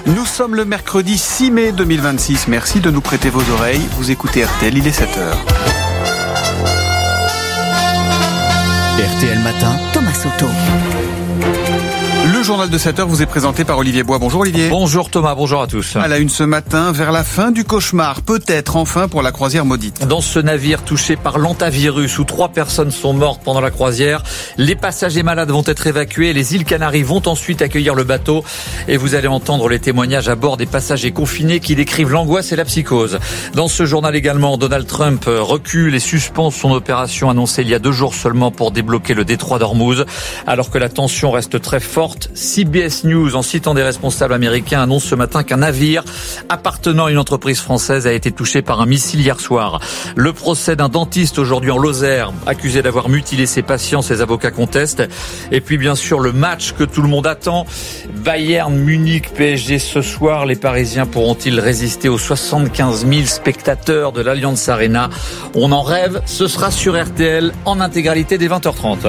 Nous sommes le mercredi 6 mai 2026. Merci de nous prêter vos oreilles. Vous écoutez RTL, il est 7h. RTL Matin, Thomas Soto. Le journal de 7h vous est présenté par Olivier Bois. Bonjour Olivier. Bonjour Thomas, bonjour à tous. À la une ce matin, vers la fin du cauchemar, peut-être enfin pour la croisière maudite. Dans ce navire touché par l'hantavirus où 3 personnes sont mortes pendant la croisière, les passagers malades vont être évacués. Les îles Canaries vont ensuite accueillir le bateau. Et vous allez entendre les témoignages à bord des passagers confinés qui décrivent l'angoisse et la psychose. Dans ce journal également, Donald Trump recule et suspend son opération annoncée il y a 2 jours seulement pour débloquer le détroit d'Ormuz. Alors que la tension reste très forte, CBS News, en citant des responsables américains, annonce ce matin qu'un navire appartenant à une entreprise française a été touché par un missile hier soir. Le procès d'un dentiste aujourd'hui en Lozère, accusé d'avoir mutilé ses patients, ses avocats contestent. Et puis bien sûr le match que tout le monde attend, Bayern Munich PSG ce soir. Les Parisiens pourront-ils résister aux 75 000 spectateurs de l'Allianz Arena? On en rêve, ce sera sur RTL en intégralité dès 20h30.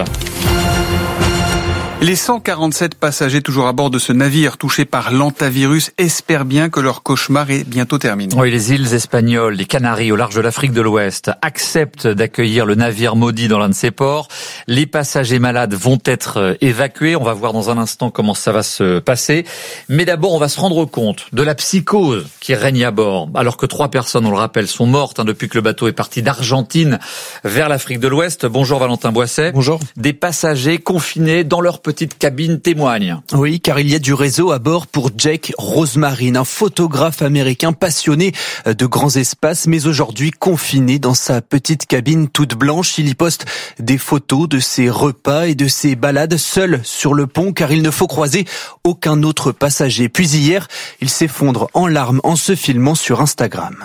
Les 147 passagers toujours à bord de ce navire touché par l'hantavirus espèrent bien que leur cauchemar est bientôt terminé. Oui, les îles espagnoles, les Canaries au large de l'Afrique de l'Ouest acceptent d'accueillir le navire maudit dans l'un de ses ports. Les passagers malades vont être évacués. On va voir dans un instant comment ça va se passer. Mais d'abord, on va se rendre compte de la psychose qui règne à bord. Alors que 3 personnes, on le rappelle, sont mortes depuis que le bateau est parti d'Argentine vers l'Afrique de l'Ouest. Bonjour Valentin Boisset. Bonjour. Des passagers confinés dans leur petite cabine témoigne. Oui, car il y a du réseau à bord pour Jake Rosemarine, un photographe américain passionné de grands espaces, mais aujourd'hui confiné dans sa petite cabine toute blanche. Il y poste des photos de ses repas et de ses balades seul sur le pont, car il ne faut croiser aucun autre passager. Puis hier, il s'effondre en larmes en se filmant sur Instagram.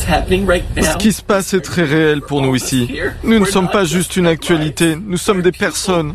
Ce qui se passe est très réel pour nous ici. Nous ne sommes pas juste une actualité, nous sommes des personnes,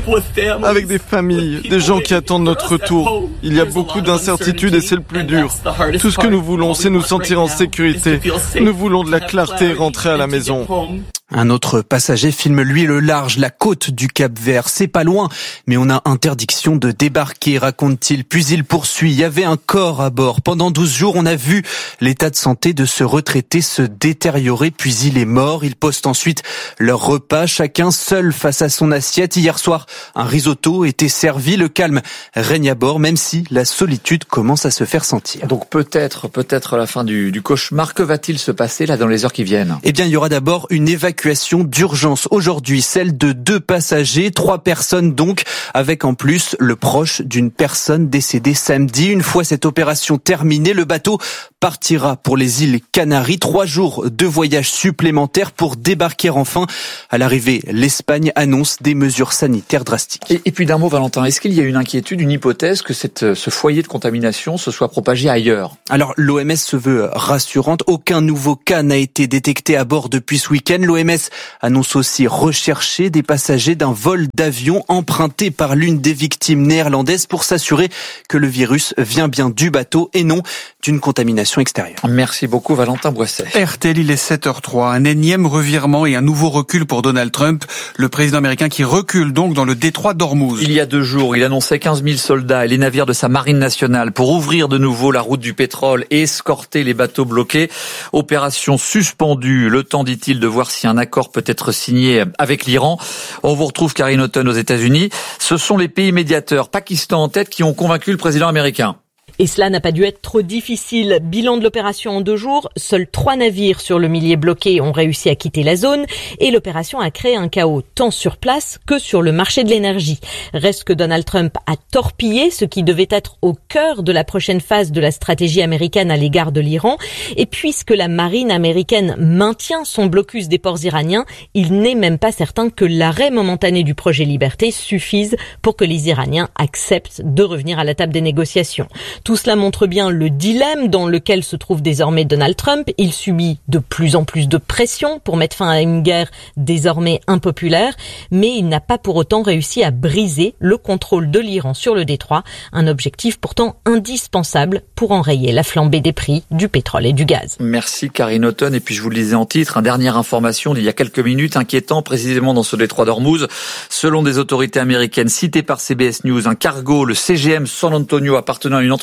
avec des familles, des gens qui attendent notre retour. Il y a beaucoup d'incertitudes et c'est le plus dur. Tout ce que nous voulons, c'est nous sentir en sécurité. Nous voulons de la clarté et rentrer à la maison. Un autre passager filme lui le large, la côte du Cap-Vert. C'est pas loin, mais on a interdiction de débarquer, raconte-t-il. Puis il poursuit, il y avait un corps à bord. Pendant 12 jours, on a vu l'état de santé de ce retraité se détériorer, puis il est mort. Ils postent ensuite leur repas, chacun seul face à son assiette. Hier soir, un risotto était servi. Le calme règne à bord, même si la solitude commence à se faire sentir. Donc peut-être la fin du cauchemar. Que va-t-il se passer là dans les heures qui viennent? Eh bien, il y aura d'abord une évacuation d'urgence aujourd'hui, celle de 2 passagers, 3 personnes donc, avec en plus le proche d'une personne décédée samedi. Une fois cette opération terminée, le bateau partira pour les îles Canaries. 3 jours de voyage supplémentaires pour débarquer enfin. À l'arrivée, l'Espagne annonce des mesures sanitaires drastiques. Et puis d'un mot, Valentin, est-ce qu'il y a une inquiétude, une hypothèse que ce foyer de contamination se soit propagé ailleurs? Alors, l'OMS se veut rassurante. Aucun nouveau cas n'a été détecté à bord depuis ce week-end. L'OMS annonce aussi rechercher des passagers d'un vol d'avion emprunté par l'une des victimes néerlandaises pour s'assurer que le virus vient bien du bateau et non d'une contamination extérieure. Merci beaucoup Valentin Boisset. RTL, il est 7h03. Un énième revirement et un nouveau recul pour Donald Trump, le président américain qui recule donc dans le détroit d'Ormuz. Il y a 2 jours, il annonçait 15 000 soldats et les navires de sa marine nationale pour ouvrir de nouveau la route du pétrole et escorter les bateaux bloqués. Opération suspendue, le temps, dit-il, de voir si un accord peut être signé avec l'Iran. On vous retrouve Karine Houghton aux États-Unis. Ce sont les pays médiateurs, Pakistan en tête, qui ont convaincu le président américain. Et cela n'a pas dû être trop difficile. Bilan de l'opération en 2 jours, seuls 3 navires sur le millier bloqué ont réussi à quitter la zone et l'opération a créé un chaos tant sur place que sur le marché de l'énergie. Reste que Donald Trump a torpillé ce qui devait être au cœur de la prochaine phase de la stratégie américaine à l'égard de l'Iran. Et puisque la marine américaine maintient son blocus des ports iraniens, il n'est même pas certain que l'arrêt momentané du projet Liberté suffise pour que les Iraniens acceptent de revenir à la table des négociations. Tout cela montre bien le dilemme dans lequel se trouve désormais Donald Trump. Il subit de plus en plus de pression pour mettre fin à une guerre désormais impopulaire, mais il n'a pas pour autant réussi à briser le contrôle de l'Iran sur le détroit, un objectif pourtant indispensable pour enrayer la flambée des prix du pétrole et du gaz. Merci Karine Houghton. Et puis je vous le disais en titre, dernière information d'il y a quelques minutes, inquiétant précisément dans ce détroit d'Ormuz. Selon des autorités américaines citées par CBS News, un cargo, le CGM San Antonio, appartenant à une entreprise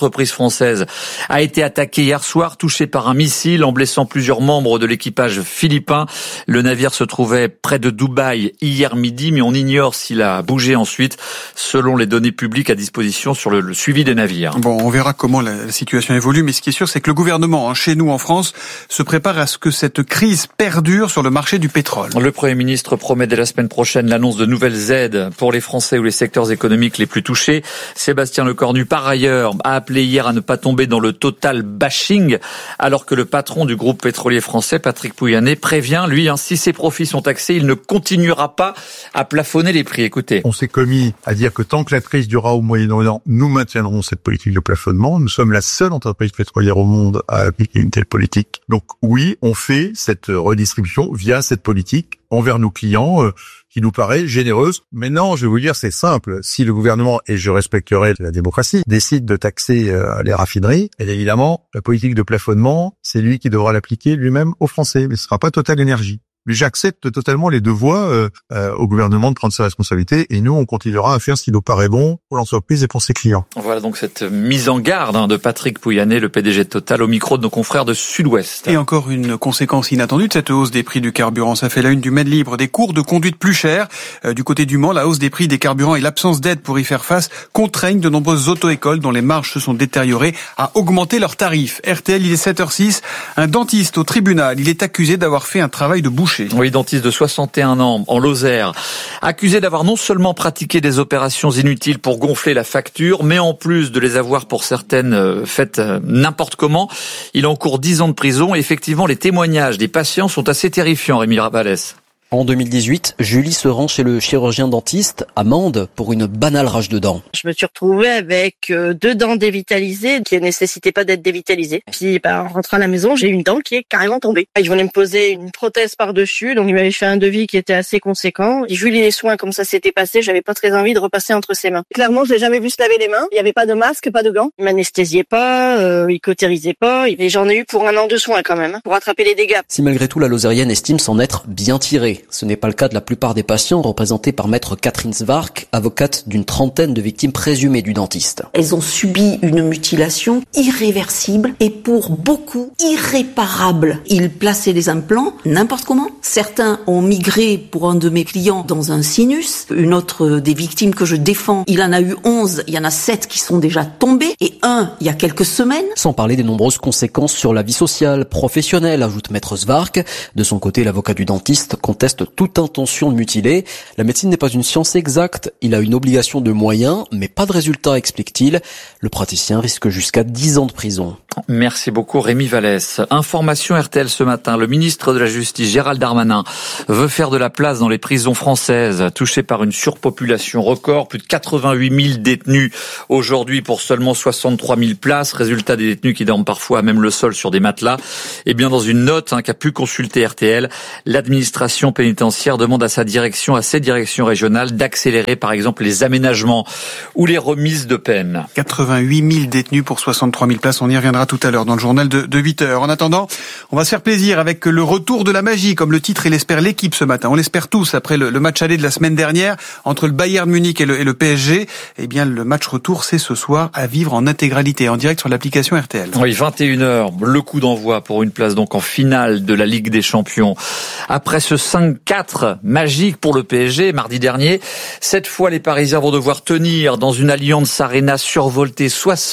entreprise française a été attaquée hier soir, touchée par un missile en blessant plusieurs membres de l'équipage philippin. Le navire se trouvait près de Dubaï hier midi, mais on ignore s'il a bougé ensuite, selon les données publiques à disposition sur le suivi des navires. Bon, on verra comment la situation évolue, mais ce qui est sûr, c'est que le gouvernement, chez nous en France, se prépare à ce que cette crise perdure sur le marché du pétrole. Le Premier ministre promet dès la semaine prochaine l'annonce de nouvelles aides pour les Français ou les secteurs économiques les plus touchés. Sébastien Lecornu, par ailleurs, a appelé hier à ne pas tomber dans le total bashing, alors que le patron du groupe pétrolier français, Patrick Pouyanné, prévient, lui, si ses profits sont taxés, il ne continuera pas à plafonner les prix. Écoutez. On s'est commis à dire que tant que la crise durera au Moyen-Orient, nous maintiendrons cette politique de plafonnement. Nous sommes la seule entreprise pétrolière au monde à appliquer une telle politique. Donc oui, on fait cette redistribution via cette politique envers nos clients qui nous paraît généreuse. Maintenant, je vais vous dire, c'est simple. Si le gouvernement, et je respecterai la démocratie, décide de taxer les raffineries, et évidemment, la politique de plafonnement, c'est lui qui devra l'appliquer lui-même aux Français. Mais ce sera pas Total Énergie. Mais j'accepte totalement les deux voies au gouvernement de prendre ses responsabilités et nous, on continuera à faire ce qui nous paraît bon pour l'entreprise et pour ses clients. Voilà donc cette mise en garde de Patrick Pouyanné, le PDG de Total, au micro de nos confrères de Sud-Ouest. Et encore une conséquence inattendue de cette hausse des prix du carburant. Ça fait la une du Maine Libre. Des cours de conduite plus chers. Du côté du Mans, la hausse des prix des carburants et l'absence d'aide pour y faire face contraignent de nombreuses auto-écoles dont les marges se sont détériorées à augmenter leurs tarifs. RTL, il est 7h06. Un dentiste au tribunal. Il est accusé d'avoir fait un travail de boucher. Oui, dentiste de 61 ans, en Lozère, accusé d'avoir non seulement pratiqué des opérations inutiles pour gonfler la facture, mais en plus de les avoir pour certaines faites n'importe comment. Il encourt 10 ans de prison et effectivement, les témoignages des patients sont assez terrifiants, Rémi Vallès. En 2018, Julie se rend chez le chirurgien dentiste à Mende pour une banale rage de dents. Je me suis retrouvée avec 2 dents dévitalisées qui ne nécessitaient pas d'être dévitalisées. Puis en rentrant à la maison, j'ai une dent qui est carrément tombée. Ils voulaient me poser une prothèse par-dessus, donc il m'avait fait un devis qui était assez conséquent. Et vu les soins comme ça s'était passé, j'avais pas très envie de repasser entre ses mains. Clairement, je l'ai jamais vu se laver les mains. Il n'y avait pas de masque, pas de gants. Il m'anesthésiait pas, il cautérisait pas. Et j'en ai eu pour 1 an de soins quand même, pour rattraper les dégâts. Si malgré tout la Lozérienne estime s'en être bien tirée. Ce n'est pas le cas de la plupart des patients, représentés par maître Catherine Svark, avocate d'une trentaine de victimes présumées du dentiste. Elles ont subi une mutilation irréversible et pour beaucoup irréparable. Ils plaçaient les implants n'importe comment. Certains ont migré pour un de mes clients dans un sinus. Une autre des victimes que je défends, il en a eu 11, il y en a 7 qui sont déjà tombés et 1 il y a quelques semaines. Sans parler des nombreuses conséquences sur la vie sociale, professionnelle, ajoute maître Svark. De son côté, l'avocat du dentiste conteste toute intention de mutiler. La médecine n'est pas une science exacte. Il a une obligation de moyens, mais pas de résultat, explique-t-il. Le praticien risque jusqu'à 10 ans de prison. Merci beaucoup Rémi Vallès. Information RTL ce matin. Le ministre de la Justice, Gérald Darmanin, veut faire de la place dans les prisons françaises touchées par une surpopulation record. Plus de 88 000 détenus aujourd'hui pour seulement 63 000 places. Résultat, des détenus qui dorment parfois à même le sol sur des matelas. Et bien dans une note qu'a pu consulter RTL, l'administration pénitentiaire demande à ses directions régionales d'accélérer par exemple les aménagements ou les remises de peine. 88 000 détenus pour 63 000 places. On y reviendra tout à l'heure dans le journal de 8 heures. En attendant, on va se faire plaisir avec le retour de la magie, comme le titre et l'espère l'équipe ce matin. On l'espère tous après le match aller de la semaine dernière entre le Bayern Munich et le PSG. Eh bien, le match retour, c'est ce soir à vivre en intégralité, en direct sur l'application RTL. Oui, 21h, le coup d'envoi pour une place donc en finale de la Ligue des Champions. Après ce 5-4 magique pour le PSG mardi dernier, cette fois les Parisiens vont devoir tenir dans une Allianz Arena survoltée,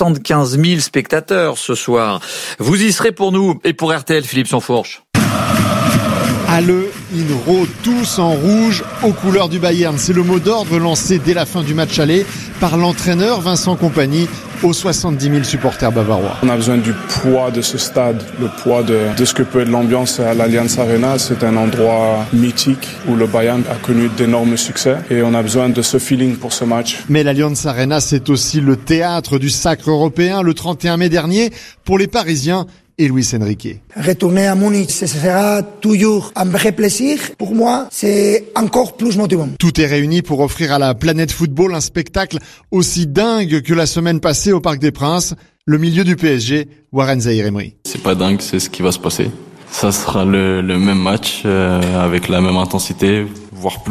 75 000 spectateurs ce soir. Vous y serez pour nous et pour RTL, Philippe Sansfourche. Halle in Ro, tous en rouge aux couleurs du Bayern. C'est le mot d'ordre lancé dès la fin du match aller par l'entraîneur Vincent Kompany aux 70 000 supporters bavarois. On a besoin du poids de ce stade, le poids de ce que peut être l'ambiance à l'Allianz Arena. C'est un endroit mythique où le Bayern a connu d'énormes succès et on a besoin de ce feeling pour ce match. Mais l'Allianz Arena, c'est aussi le théâtre du sacre européen le 31 mai dernier pour les Parisiens et Luis Enrique. Retourner à Munich, ce sera toujours un vrai plaisir. Pour moi, c'est encore plus motivant. Tout est réuni pour offrir à la planète football un spectacle aussi dingue que la semaine passée au Parc des Princes. Le milieu du PSG, Warren Zaïre-Emery. C'est pas dingue, c'est ce qui va se passer. Ça sera le même match avec la même intensité, voire plus.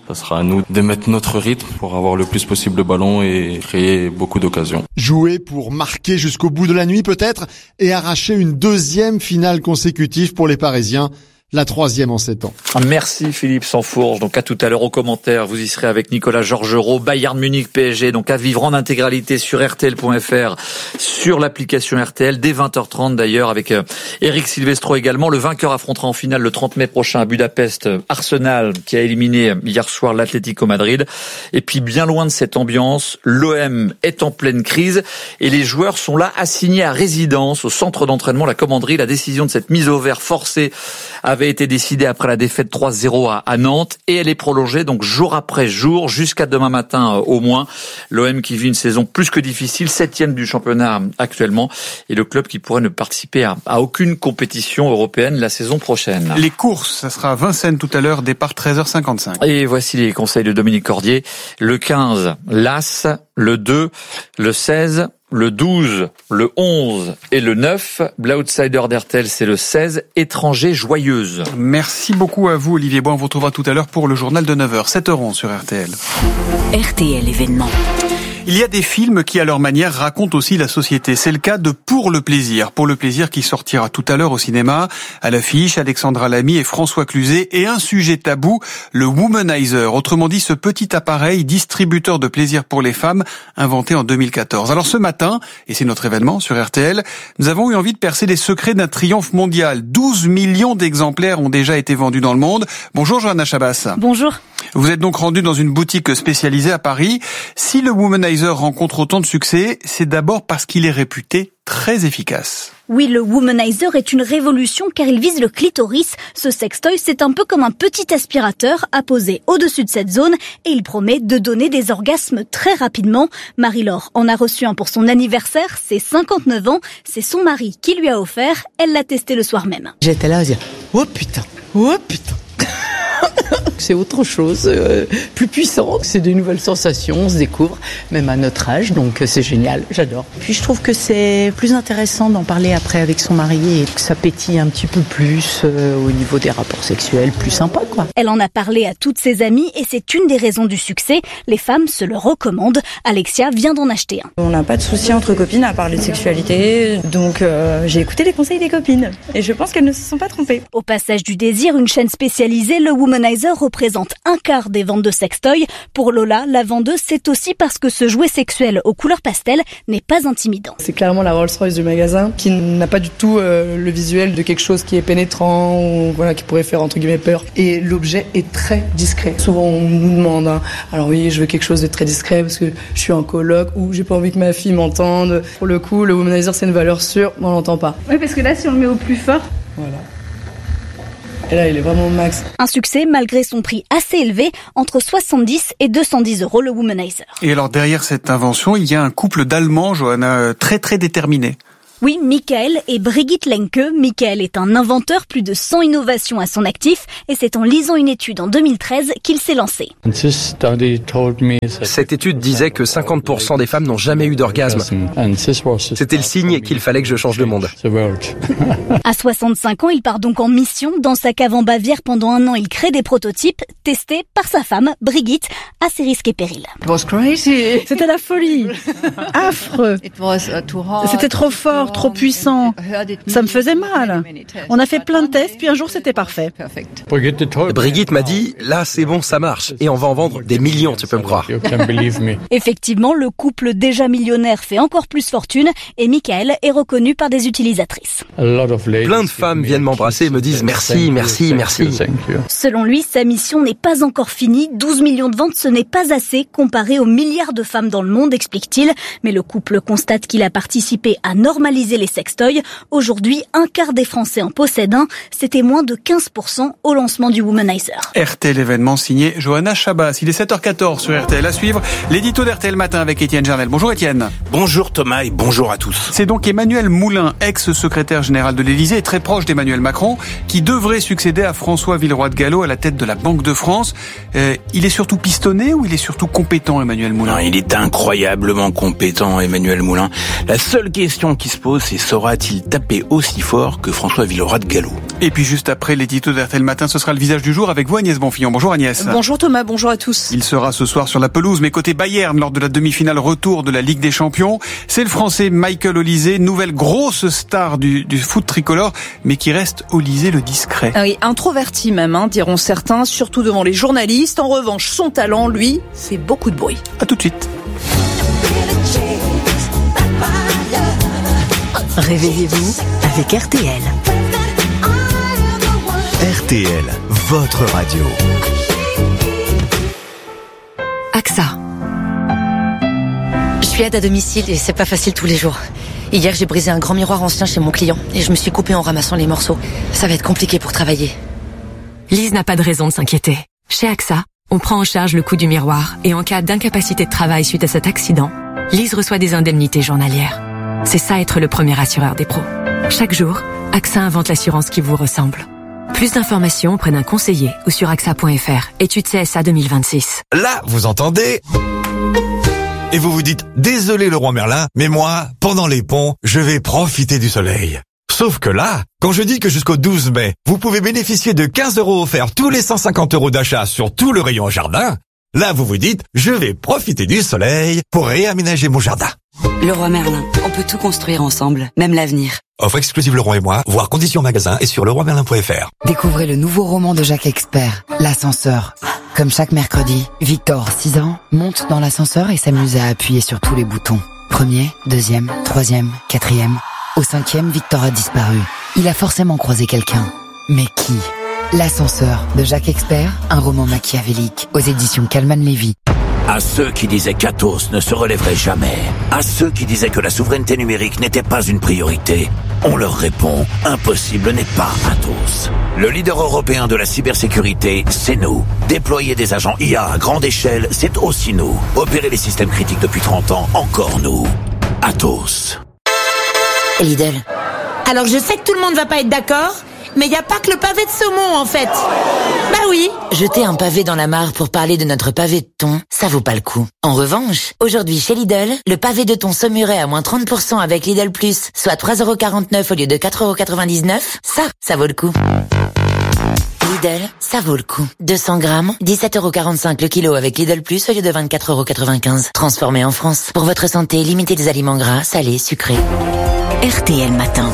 Ça sera à nous de mettre notre rythme pour avoir le plus possible de ballons et créer beaucoup d'occasions. Jouer pour marquer jusqu'au bout de la nuit peut-être et arracher une deuxième finale consécutive pour les Parisiens. La 3e en 7 ans. Merci Philippe Sansfourche. Donc à tout à l'heure aux commentaires. Vous y serez avec Nicolas Georgerot, Bayern Munich, PSG. Donc à vivre en intégralité sur RTL.fr, sur l'application RTL, dès 20h30 d'ailleurs, avec Eric Silvestro également. Le vainqueur affrontera en finale le 30 mai prochain à Budapest Arsenal, qui a éliminé hier soir l'Atlético Madrid. Et puis bien loin de cette ambiance, l'OM est en pleine crise et les joueurs sont là assignés à résidence au centre d'entraînement, la Commanderie. La décision de cette mise au vert forcée avait été décidée après la défaite 3-0 à Nantes et elle est prolongée donc jour après jour jusqu'à demain matin au moins. L'OM qui vit une saison plus que difficile, 7e du championnat actuellement et le club qui pourrait ne participer à aucune compétition européenne la saison prochaine. Les courses, ça sera à Vincennes tout à l'heure, départ 13h55. Et voici les conseils de Dominique Cordier. Le 15, l'As, le 2, le 16, le 12, le 11 et le 9. L'outsider d'RTL, c'est le 16, étranger joyeuse. Merci beaucoup à vous, Olivier Bois. On vous retrouvera tout à l'heure pour le journal de 9h, 7h11 sur RTL. RTL événement. Il y a des films qui, à leur manière, racontent aussi la société. C'est le cas de Pour le plaisir. Pour le plaisir qui sortira tout à l'heure au cinéma. À l'affiche, Alexandra Lamy et François Cluzet. Et un sujet tabou, le womanizer. Autrement dit, ce petit appareil distributeur de plaisir pour les femmes, inventé en 2014. Alors ce matin, et c'est notre événement sur RTL, nous avons eu envie de percer les secrets d'un triomphe mondial. 12 millions d'exemplaires ont déjà été vendus dans le monde. Bonjour Johanna Chabas. Bonjour. Vous êtes donc rendu dans une boutique spécialisée à Paris. Si le womanizer rencontre autant de succès, c'est d'abord parce qu'il est réputé très efficace. Oui, le womanizer est une révolution car il vise le clitoris. Ce sextoy, c'est un peu comme un petit aspirateur à poser au-dessus de cette zone et il promet de donner des orgasmes très rapidement. Marie-Laure en a reçu un pour son anniversaire, c'est 59 ans. C'est son mari qui lui a offert. Elle l'a testé le soir même. J'étais là à dire « Oh putain, oh putain !» C'est autre chose, plus puissant, c'est de nouvelles sensations, on se découvre, même à notre âge, donc c'est génial, j'adore. Puis je trouve que c'est plus intéressant d'en parler après avec son mari et que ça pétille un petit peu plus au niveau des rapports sexuels, plus sympa quoi. Elle en a parlé à toutes ses amies et c'est une des raisons du succès, les femmes se le recommandent. Alexia vient d'en acheter un. On n'a pas de souci entre copines à parler de sexualité, donc j'ai écouté les conseils des copines et je pense qu'elles ne se sont pas trompées. Au Passage du Désir, une chaîne spécialisée, le womanizer représente un quart des ventes de sextoy. Pour Lola, la vendeuse, c'est aussi parce que ce jouet sexuel aux couleurs pastel n'est pas intimidant. C'est clairement la Rolls-Royce du magasin qui n'a pas du tout le visuel de quelque chose qui est pénétrant ou voilà, qui pourrait faire entre guillemets peur. Et l'objet est très discret. Souvent on nous demande, alors oui, je veux quelque chose de très discret parce que je suis en coloc ou j'ai pas envie que ma fille m'entende. Pour le coup, le womanizer c'est une valeur sûre, mais on l'entend pas. Oui, parce que là, si on le met au plus fort... Voilà. Et là, il est vraiment max. Un succès malgré son prix assez élevé, entre 70 et 210 € le womanizer. Et alors derrière cette invention, il y a un couple d'Allemands, Johanna, très très déterminés. Oui, Michael et Brigitte Lenke. Michael est un inventeur, plus de 100 innovations à son actif, et c'est en lisant une étude en 2013 qu'il s'est lancé. Cette étude disait que 50% des femmes n'ont jamais eu d'orgasme. C'était le signe qu'il fallait que je change de monde. À 65 ans, il part donc en mission. Dans sa cave en Bavière, pendant un an, il crée des prototypes testés par sa femme, Brigitte, à ses risques et périls. C'était la folie. Affreux. C'était trop fort, trop puissant. Ça me faisait mal. On a fait plein de tests, puis un jour c'était parfait. Brigitte m'a dit, là c'est bon, ça marche. Et on va en vendre des millions, tu peux me croire. Effectivement, le couple déjà millionnaire fait encore plus fortune et Michael est reconnu par des utilisatrices. Plein de femmes viennent m'embrasser et me disent merci, merci, merci. Selon lui, sa mission n'est pas encore finie. 12 millions de ventes, ce n'est pas assez comparé aux milliards de femmes dans le monde, explique-t-il. Mais le couple constate qu'il a participé à normaliser les sextoys. Aujourd'hui, un quart des Français en possèdent un. C'était moins de 15% au lancement du womanizer. RTL événement signé Johanna Chabas. Il est 7h14 sur RTL. À suivre l'édito d'RTL Matin avec Étienne Jarnel. Bonjour Étienne. Bonjour Thomas et bonjour à tous. C'est donc Emmanuel Moulin, ex-secrétaire général de l'Élysée et très proche d'Emmanuel Macron, qui devrait succéder à François Villeroy de Galhau à la tête de la Banque de France. Il est surtout pistonné ou il est surtout compétent, Emmanuel Moulin? Non, il est incroyablement compétent, Emmanuel Moulin. La seule question qui se pose, c'est saura-t-il taper aussi fort que François Villeroy de Galhau? Et puis juste après l'édito d'RTL Matin, ce sera le visage du jour avec vous Agnès Bonfillon. Bonjour Agnès. Bonjour Thomas, bonjour à tous. Il sera ce soir sur la pelouse, mais côté Bayern, lors de la demi-finale retour de la Ligue des Champions. C'est le Français Michael Olise, nouvelle grosse star du foot tricolore, mais qui reste Olise le discret. Ah oui, introverti même, diront certains, surtout devant les journalistes. En revanche, son talent, lui, fait beaucoup de bruit. À tout de suite. Réveillez-vous avec RTL. RTL, votre radio. AXA. Je suis aide à domicile et c'est pas facile tous les jours. Hier, j'ai brisé un grand miroir ancien chez mon client et je me suis coupée en ramassant les morceaux. Ça va être compliqué pour travailler. Lise n'a pas de raison de s'inquiéter. Chez AXA, on prend en charge le coût du miroir et en cas d'incapacité de travail suite à cet accident, Lise reçoit des indemnités journalières. C'est ça être le premier assureur des pros. Chaque jour, AXA invente l'assurance qui vous ressemble. Plus d'informations auprès d'un conseiller ou sur AXA.fr. Étude CSA 2026. Là, vous entendez ? Et vous vous dites, désolé Leroy Merlin, mais moi, pendant les ponts, je vais profiter du soleil. Sauf que là, quand je dis que jusqu'au 12 mai, vous pouvez bénéficier de 15 € offerts tous les 150 € d'achat sur tout le rayon jardin, là vous vous dites, je vais profiter du soleil pour réaménager mon jardin. Leroy Merlin, on peut tout construire ensemble, même l'avenir. Offre exclusive Leroy et moi, voir conditions magasin et sur leroymerlin.fr. Découvrez le nouveau roman de Jacques Expert, L'ascenseur. Comme chaque mercredi, Victor, 6 ans, monte dans l'ascenseur et s'amuse à appuyer sur tous les boutons. 1er, 2e, 3e, 4e. Au 5e, Victor a disparu. Il a forcément croisé quelqu'un. Mais qui ? L'ascenseur de Jacques Expert, un roman machiavélique aux éditions Calman Lévy. À ceux qui disaient qu'Atos ne se relèverait jamais, à ceux qui disaient que la souveraineté numérique n'était pas une priorité, on leur répond, impossible n'est pas Atos. Le leader européen de la cybersécurité, c'est nous. Déployer des agents IA à grande échelle, c'est aussi nous. Opérer les systèmes critiques depuis 30 ans, encore nous. Atos. Lidl. Alors je sais que tout le monde va pas être d'accord, mais il n'y a pas que le pavé de saumon en fait. Bah oui. Jeter un pavé dans la mare pour parler de notre pavé de thon, ça vaut pas le coup. En revanche, aujourd'hui chez Lidl, le pavé de thon saumuret à moins 30% avec Lidl Plus, soit 3,49 € au lieu de 4,99 €, ça vaut le coup. Lidl, ça vaut le coup. 200 grammes, 17,45 € le kilo avec Lidl Plus au lieu de 24,95 €. Transformé en France. Pour votre santé, limitez les aliments gras, salés, sucrés. RTL Matin.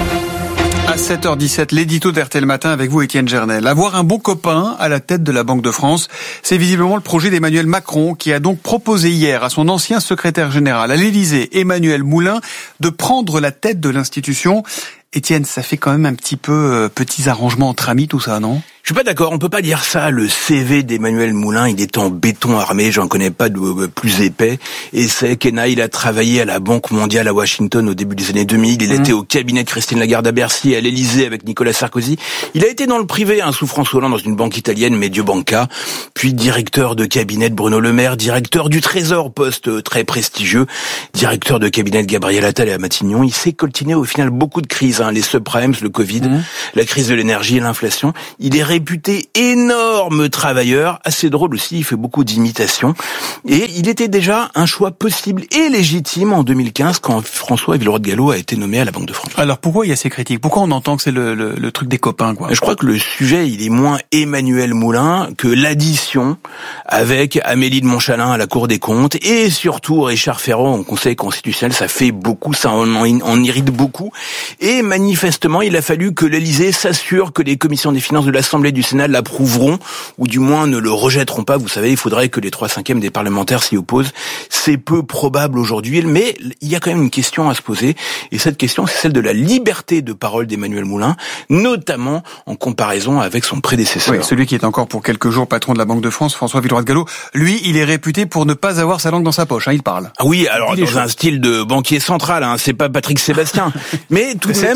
À 7h17, l'édito d'RTL Matin avec vous, Étienne Gernel. Avoir un bon copain à la tête de la Banque de France, c'est visiblement le projet d'Emmanuel Macron qui a donc proposé hier à son ancien secrétaire général à l'Élysée, Emmanuel Moulin, de prendre la tête de l'institution. Étienne, ça fait quand même un petit peu petits arrangements entre amis tout ça, non ? Je suis pas d'accord, on peut pas dire ça. Le CV d'Emmanuel Moulin, il est en béton armé, j'en connais pas de plus épais. Et c'est qu'Ena, il a travaillé à la Banque mondiale à Washington au début des années 2000. Il était au cabinet de Christine Lagarde à Bercy, à l'Élysée avec Nicolas Sarkozy. Il a été dans le privé, sous François Hollande, dans une banque italienne, Mediobanca. Puis directeur de cabinet de Bruno Le Maire, directeur du Trésor, poste très prestigieux, directeur de cabinet de Gabriel Attal à Matignon. Il s'est coltiné au final beaucoup de crises, les subprimes, le Covid, la crise de l'énergie et l'inflation. Il est réputé énorme travailleur, assez drôle aussi, il fait beaucoup d'imitations. Et il était déjà un choix possible et légitime en 2015 quand François Villeroy de Galhau a été nommé à la Banque de France. Alors pourquoi il y a ces critiques ? Pourquoi on entend que c'est le truc des copains, quoi ? Je crois que le sujet, il est moins Emmanuel Moulin que l'addition avec Amélie de Montchalin à la Cour des comptes et surtout Richard Ferrand au Conseil constitutionnel. Ça fait beaucoup, ça en irrite beaucoup. Et manifestement, il a fallu que l'Élysée s'assure que les commissions des finances de l'Assemblée et du Sénat l'approuveront, ou du moins ne le rejetteront pas. Vous savez, il faudrait que les 3/5 des parlementaires s'y opposent. C'est peu probable aujourd'hui, mais il y a quand même une question à se poser, et cette question, c'est celle de la liberté de parole d'Emmanuel Moulin, notamment en comparaison avec son prédécesseur. Oui, celui qui est encore pour quelques jours patron de la Banque de France, François Villeroy de Galhau. Lui, il est réputé pour ne pas avoir sa langue dans sa poche, il parle. Ah oui, alors dans un style de banquier central, c'est pas Patrick Sébastien. Mais tout de même,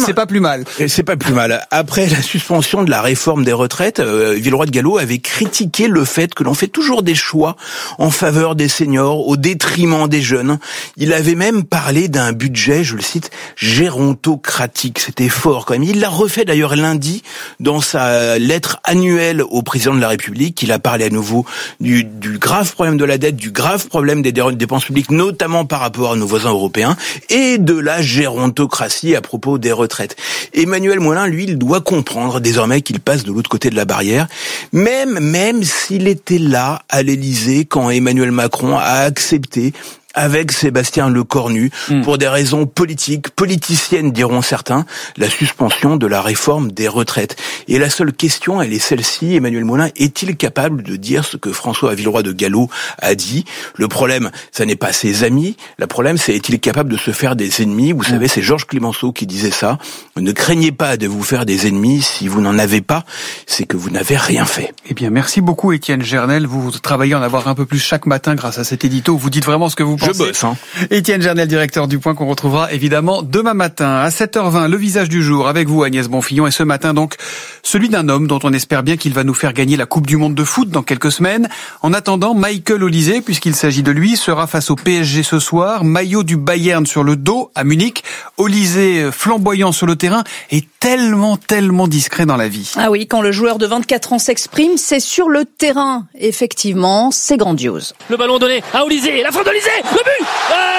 c'est pas plus mal. C'est pas plus mal. Après la suspension de la réforme des retraites, Villeroy de Galhau avait critiqué le fait que l'on fait toujours des choix en faveur des seniors au détriment des jeunes. Il avait même parlé d'un budget, je le cite, gérontocratique. C'était fort quand même. Il l'a refait d'ailleurs lundi dans sa lettre annuelle au président de la République. Il a parlé à nouveau du grave problème de la dette, du grave problème des dépenses publiques, notamment par rapport à nos voisins européens, et de la gérontocratie à propos des retraites. Emmanuel Moulin, lui, il doit comprendre désormais qu'il passe de l'autre côté de la barrière, même s'il était là à l'Élysée quand Emmanuel Macron a accepté avec Sébastien Lecornu, pour des raisons politiciennes diront certains, la suspension de la réforme des retraites. Et la seule question, elle est celle-ci, Emmanuel Moulin est-il capable de dire ce que François Villeroy de Galhau a dit? Le problème, ça n'est pas ses amis, le problème, c'est est-il capable de se faire des ennemis? Vous savez, c'est Georges Clemenceau qui disait ça. Ne craignez pas de vous faire des ennemis, si vous n'en avez pas, c'est que vous n'avez rien fait. Eh bien, merci beaucoup Étienne Gernel, vous travaillez en avoir un peu plus chaque matin grâce à cet édito, vous dites vraiment ce que vous pensez. Je bosse, hein. Étienne Gernel, directeur du Point, qu'on retrouvera évidemment demain matin à 7h20. Le visage du jour avec vous, Agnès Bonfillon, et ce matin donc celui d'un homme dont on espère bien qu'il va nous faire gagner la Coupe du Monde de foot dans quelques semaines. En attendant, Michael Olise, puisqu'il s'agit de lui, sera face au PSG ce soir. Maillot du Bayern sur le dos à Munich. Olise flamboyant sur le terrain et tellement discret dans la vie. Ah oui, quand le joueur de 24 ans s'exprime, c'est sur le terrain. Effectivement, c'est grandiose. Le ballon donné à Olise, la frappe d'Olise, le but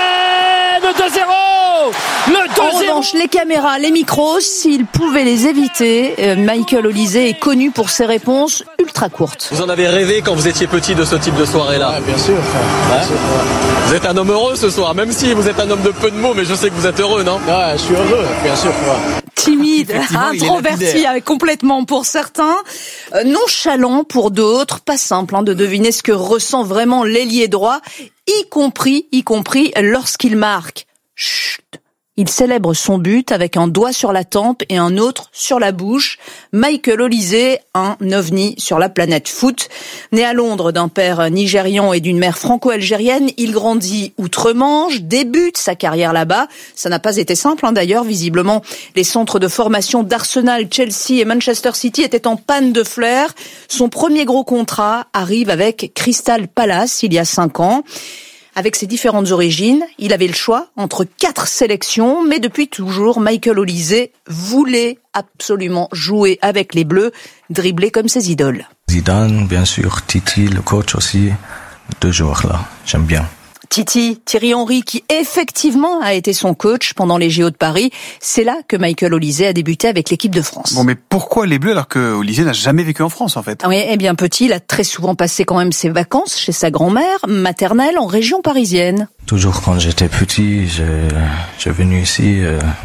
le 2-0. Le 2-0. En revanche, les caméras, les micros, s'ils pouvaient les éviter, Michael Olise est connu pour ses réponses ultra courtes. Vous en avez rêvé quand vous étiez petit de ce type de soirée-là? Ouais, bien sûr. Ouais. Vous êtes un homme heureux ce soir, même si vous êtes un homme de peu de mots, mais je sais que vous êtes heureux, non? Ouais, je suis heureux, bien sûr. Ouais. Timide, introverti complètement pour certains, nonchalant pour d'autres, pas simple de deviner ce que ressent vraiment l'ailier droit, y compris lorsqu'il marque. Chut. Il célèbre son but avec un doigt sur la tempe et un autre sur la bouche. Michael Olise, un ovni sur la planète foot. Né à Londres d'un père nigérian et d'une mère franco-algérienne, il grandit outre-Manche, débute sa carrière là-bas. Ça n'a pas été simple d'ailleurs, visiblement. Les centres de formation d'Arsenal, Chelsea et Manchester City étaient en panne de flair. Son premier gros contrat arrive avec Crystal Palace il y a 5 ans. Avec ses différentes origines, il avait le choix entre 4 sélections, mais depuis toujours, Michael Olise voulait absolument jouer avec les Bleus, dribbler comme ses idoles. Zidane, bien sûr, Titi, le coach aussi, 2 joueurs là, j'aime bien. Titi, Thierry Henry, qui effectivement a été son coach pendant les JO de Paris. C'est là que Michael Olise a débuté avec l'équipe de France. Bon, mais pourquoi les Bleus alors que Olise n'a jamais vécu en France en fait? Oui, bien petit, il a très souvent passé quand même ses vacances chez sa grand-mère maternelle en région parisienne. Toujours quand j'étais petit, j'ai venu ici,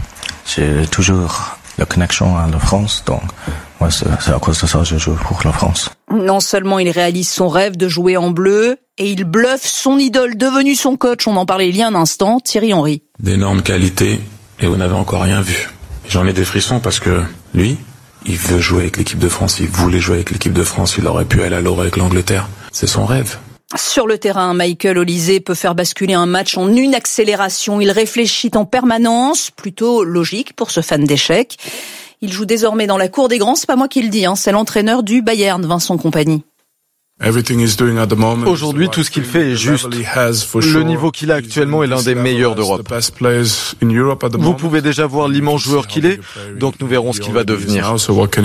j'ai toujours la connexion à la France, donc moi c'est à cause de ça que je joue pour la France. Non seulement il réalise son rêve de jouer en bleu, et il bluffe son idole devenu son coach, on en parlait il y a un instant, Thierry Henry. D'énormes qualités, et vous n'avez encore rien vu. J'en ai des frissons parce que lui, il veut jouer avec l'équipe de France, il voulait jouer avec l'équipe de France, il aurait pu aller à l'Euro avec l'Angleterre. C'est son rêve. Sur le terrain, Michael Olise peut faire basculer un match en une accélération. Il réfléchit en permanence, plutôt logique pour ce fan d'échecs. Il joue désormais dans la cour des grands, c'est pas moi qui le dis, c'est l'entraîneur du Bayern, Vincent Kompany. Aujourd'hui, tout ce qu'il fait est juste. Le niveau qu'il a actuellement est l'un des meilleurs d'Europe. Vous pouvez déjà voir l'immense joueur qu'il est, donc nous verrons ce qu'il va devenir.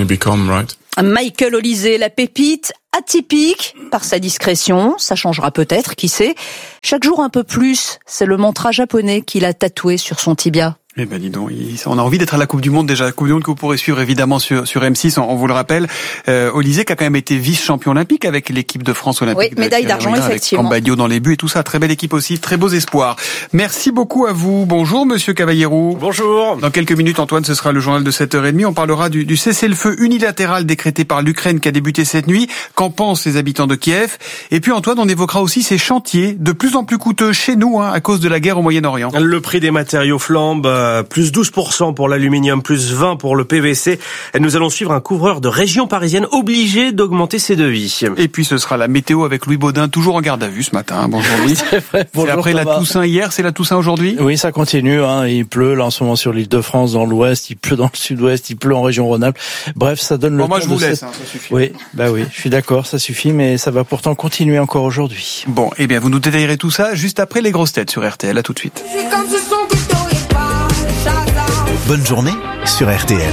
Michael Olise, la pépite, atypique par sa discrétion, ça changera peut-être, qui sait. Chaque jour un peu plus, c'est le mantra japonais qu'il a tatoué sur son tibia. Eh ben dis donc, on a envie d'être à la Coupe du Monde déjà, la Coupe du Monde que vous pourrez suivre évidemment sur M6, on vous le rappelle. Olise qui a quand même été vice-champion olympique avec l'équipe de France olympique. Oui, médaille d'argent effectivement. Avec Cambadio dans les buts et tout ça, très belle équipe aussi, très beaux espoirs. Merci beaucoup à vous. Bonjour Monsieur Cavallero. Bonjour. Dans quelques minutes Antoine, ce sera le journal de 7h30, on parlera du cessez-le-feu unilatéral décrété par l'Ukraine qui a débuté cette nuit. Qu'en pensent les habitants de Kiev? Et puis Antoine, on évoquera aussi ces chantiers de plus en plus coûteux chez nous à cause de la guerre au Moyen-Orient. Le prix des matériaux flambe. plus 12% pour l'aluminium, plus 20 pour le PVC. Et nous allons suivre un couvreur de région parisienne obligé d'augmenter ses devis. Et puis ce sera la météo avec Louis Baudin, toujours en garde à vue ce matin. Bonjour Louis. C'est vrai, bonjour, après la Toussaint hier, c'est la Toussaint aujourd'hui? Oui, ça continue. Il pleut là en ce moment sur l'Île-de-France, dans l'Ouest, il pleut dans le Sud-Ouest, il pleut en région Rhône-Alpes. Bref, ça donne le temps. Moi je vous laisse, ça suffit. Oui, je suis d'accord, ça suffit, mais ça va pourtant continuer encore aujourd'hui. Bon, eh bien vous nous détaillerez tout ça juste après les grosses têtes sur RTL. À tout de suite. Bonne journée sur RTL.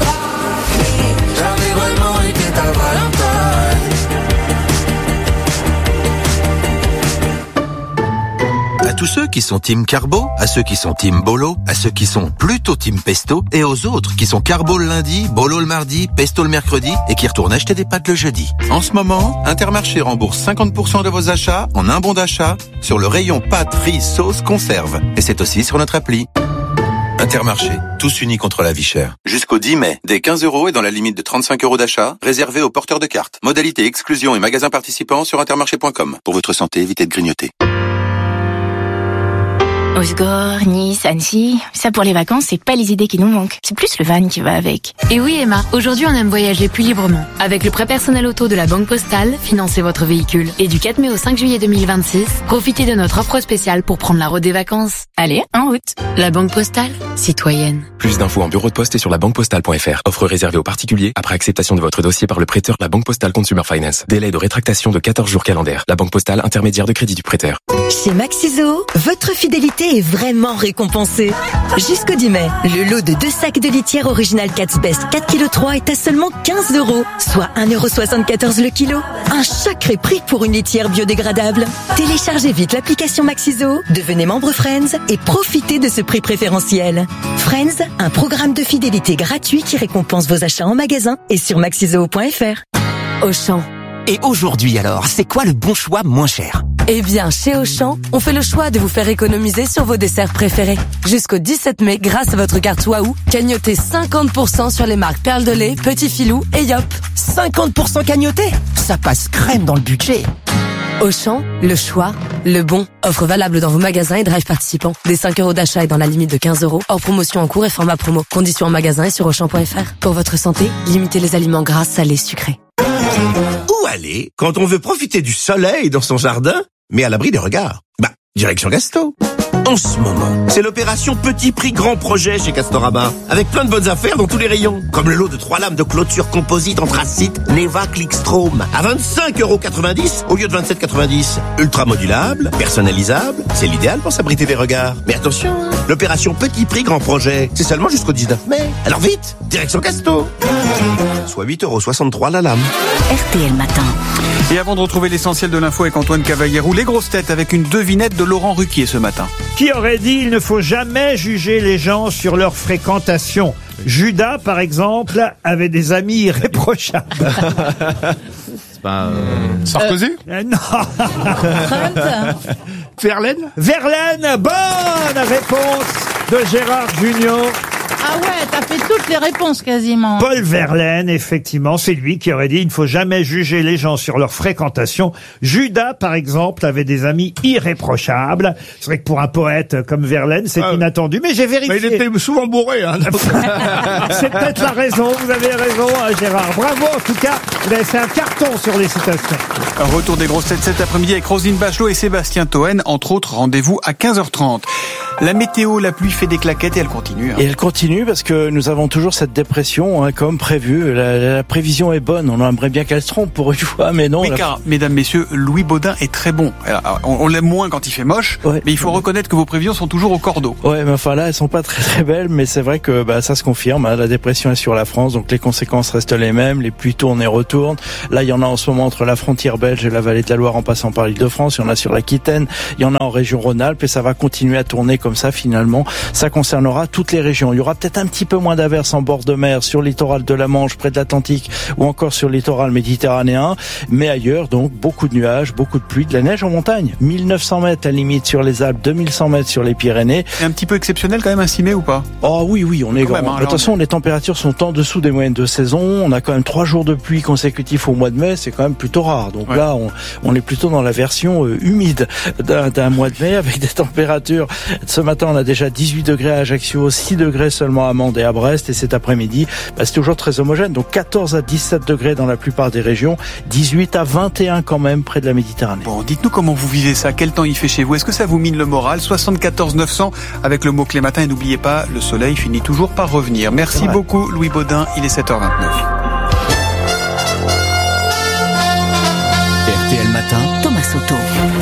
À tous ceux qui sont team Carbo, à ceux qui sont team Bolo, à ceux qui sont plutôt team Pesto, et aux autres qui sont Carbo le lundi, Bolo le mardi, Pesto le mercredi, et qui retournent acheter des pâtes le jeudi. En ce moment, Intermarché rembourse 50% de vos achats en un bon d'achat sur le rayon pâtes, frites, sauces, conserves. Et c'est aussi sur notre appli. Intermarché, tous unis contre la vie chère. Jusqu'au 10 mai, dès 15 € et dans la limite de 35 € d'achat, réservé aux porteurs de cartes. Modalité exclusion et magasins participants sur intermarché.com. Pour votre santé, évitez de grignoter. Osgore, Nice, Annecy, ça pour les vacances, c'est pas les idées qui nous manquent. C'est plus le van qui va avec. Et oui Emma, aujourd'hui on aime voyager plus librement. Avec le prêt personnel auto de la Banque Postale, financez votre véhicule. Et du 4 mai au 5 juillet 2026, profitez de notre offre spéciale pour prendre la route des vacances. Allez, en route. La Banque Postale, citoyenne. Plus d'infos en bureau de poste et sur labanquepostale.fr. Offre réservée aux particuliers après acceptation de votre dossier par le prêteur La Banque Postale Consumer Finance. Délai de rétractation de 14 jours calendaires. La Banque Postale, intermédiaire de crédit du prêteur. Chez Maxiso, votre fidélité est vraiment récompensée. Jusqu'au 10 mai, le lot de 2 sacs de litière original Cat's Best 4,3 kg est à seulement 15 €, soit 1,74 € le kilo. Un sacré prix pour une litière biodégradable. Téléchargez vite l'application Maxiso, devenez membre Friends et profitez de ce prix préférentiel. Friends, un programme de fidélité gratuit qui récompense vos achats en magasin et sur maxiso.fr. Auchan. Et aujourd'hui alors, c'est quoi le bon choix moins cher ? Eh bien, chez Auchan, on fait le choix de vous faire économiser sur vos desserts préférés. Jusqu'au 17 mai, grâce à votre carte Waouh, cagnotez 50% sur les marques Perle de lait, Petit Filou et Yop. 50% cagnoté ? Ça passe crème dans le budget. Auchan, le choix, le bon. Offre valable dans vos magasins et drive participants. Des 5 € d'achat et dans la limite de 15 €. Hors promotion en cours et format promo. Conditions en magasin et sur Auchan.fr. Pour votre santé, limitez les aliments gras, salés, sucrés. Où aller quand on veut profiter du soleil dans son jardin, mais à l'abri des regards? Direction Gasto. En ce moment, c'est l'opération Petit Prix Grand Projet chez Castorama, avec plein de bonnes affaires dans tous les rayons, comme le lot de 3 lames de clôture composite anthracite Neva Clickstrom à 25,90 € au lieu de 27,90 €. Ultra modulable, personnalisable, c'est l'idéal pour s'abriter des regards. Mais attention, l'opération Petit Prix Grand Projet, c'est seulement jusqu'au 19 mai. Alors vite, direction Casto. Soit 8,63 € la lame. RTL Matin. Et avant de retrouver l'essentiel de l'info avec Antoine Cavallierou, les grosses têtes avec une devinette de Laurent Ruquier ce matin. Qui aurait dit il ne faut jamais juger les gens sur leur fréquentation? Judas, par exemple, avait des amis irréprochables. C'est pas Sarkozy Non. Verlaine. Verlaine, bonne réponse de Gérard Junior. Ah ouais, t'as fait toutes les réponses quasiment. Paul Verlaine, effectivement, c'est lui qui aurait dit il ne faut jamais juger les gens sur leur fréquentation. Judas, par exemple, avait des amis irréprochables. C'est vrai que pour un poète comme Verlaine, c'est inattendu, mais j'ai vérifié. Mais il était souvent bourré. C'est peut-être la raison, vous avez raison, Gérard. Bravo, en tout cas, vous avez fait un carton sur les citations. Un retour des grosses têtes cet après-midi avec Roselyne Bachelot et Sébastien Toen. Entre autres, rendez-vous à 15h30. La météo, la pluie fait des claquettes et elle continue. Et elle continue parce que nous avons toujours cette dépression comme prévu. La prévision est bonne. On aimerait bien qu'elle se trompe pour une fois, mais non. Oui, car, mesdames, messieurs, Louis Baudin est très bon. Alors, on l'aime moins quand il fait moche, mais il faut reconnaître que vos prévisions sont toujours au cordeau. Ouais, mais enfin là, elles sont pas très très belles, mais c'est vrai que ça se confirme. La dépression est sur la France, donc les conséquences restent les mêmes. Les pluies tournent et retournent. Là, il y en a en ce moment entre la frontière belge et la vallée de la Loire en passant par l'Île-de-France. Il y en a sur l'Aquitaine. Il y en a en région Rhône-Alpes et ça va continuer à tourner comme ça finalement. Ça concernera toutes les régions. Il y aura peut-être un petit peu moins d'averses en bord de mer sur le littoral de la Manche, près de l'Atlantique, ou encore sur le littoral méditerranéen. Mais ailleurs, donc, beaucoup de nuages, beaucoup de pluie, de la neige en montagne. 1900 mètres à limite sur les Alpes, 2100 mètres sur les Pyrénées. Et un petit peu exceptionnel quand même, un 6 mai ou pas? Oh oui, on est grand. De toute façon, les températures sont en dessous des moyennes de saison. On a quand même 3 jours de pluie consécutifs au mois de mai. C'est quand même plutôt rare. Donc là, on est plutôt dans la version humide d'un mois de mai avec des températures. Ce matin, on a déjà 18 degrés à Ajaccio, 6 degrés seulement à Mende et à Brest. Et cet après-midi, c'est toujours très homogène. Donc 14 à 17 degrés dans la plupart des régions, 18 à 21 quand même près de la Méditerranée. Bon, dites-nous comment vous vivez ça, quel temps il fait chez vous, est-ce que ça vous mine le moral? 74 900 avec le mot-clé matin, et n'oubliez pas, le soleil finit toujours par revenir. Merci beaucoup Louis Baudin, il est 7h29. RTL Matin, Thomas Soto.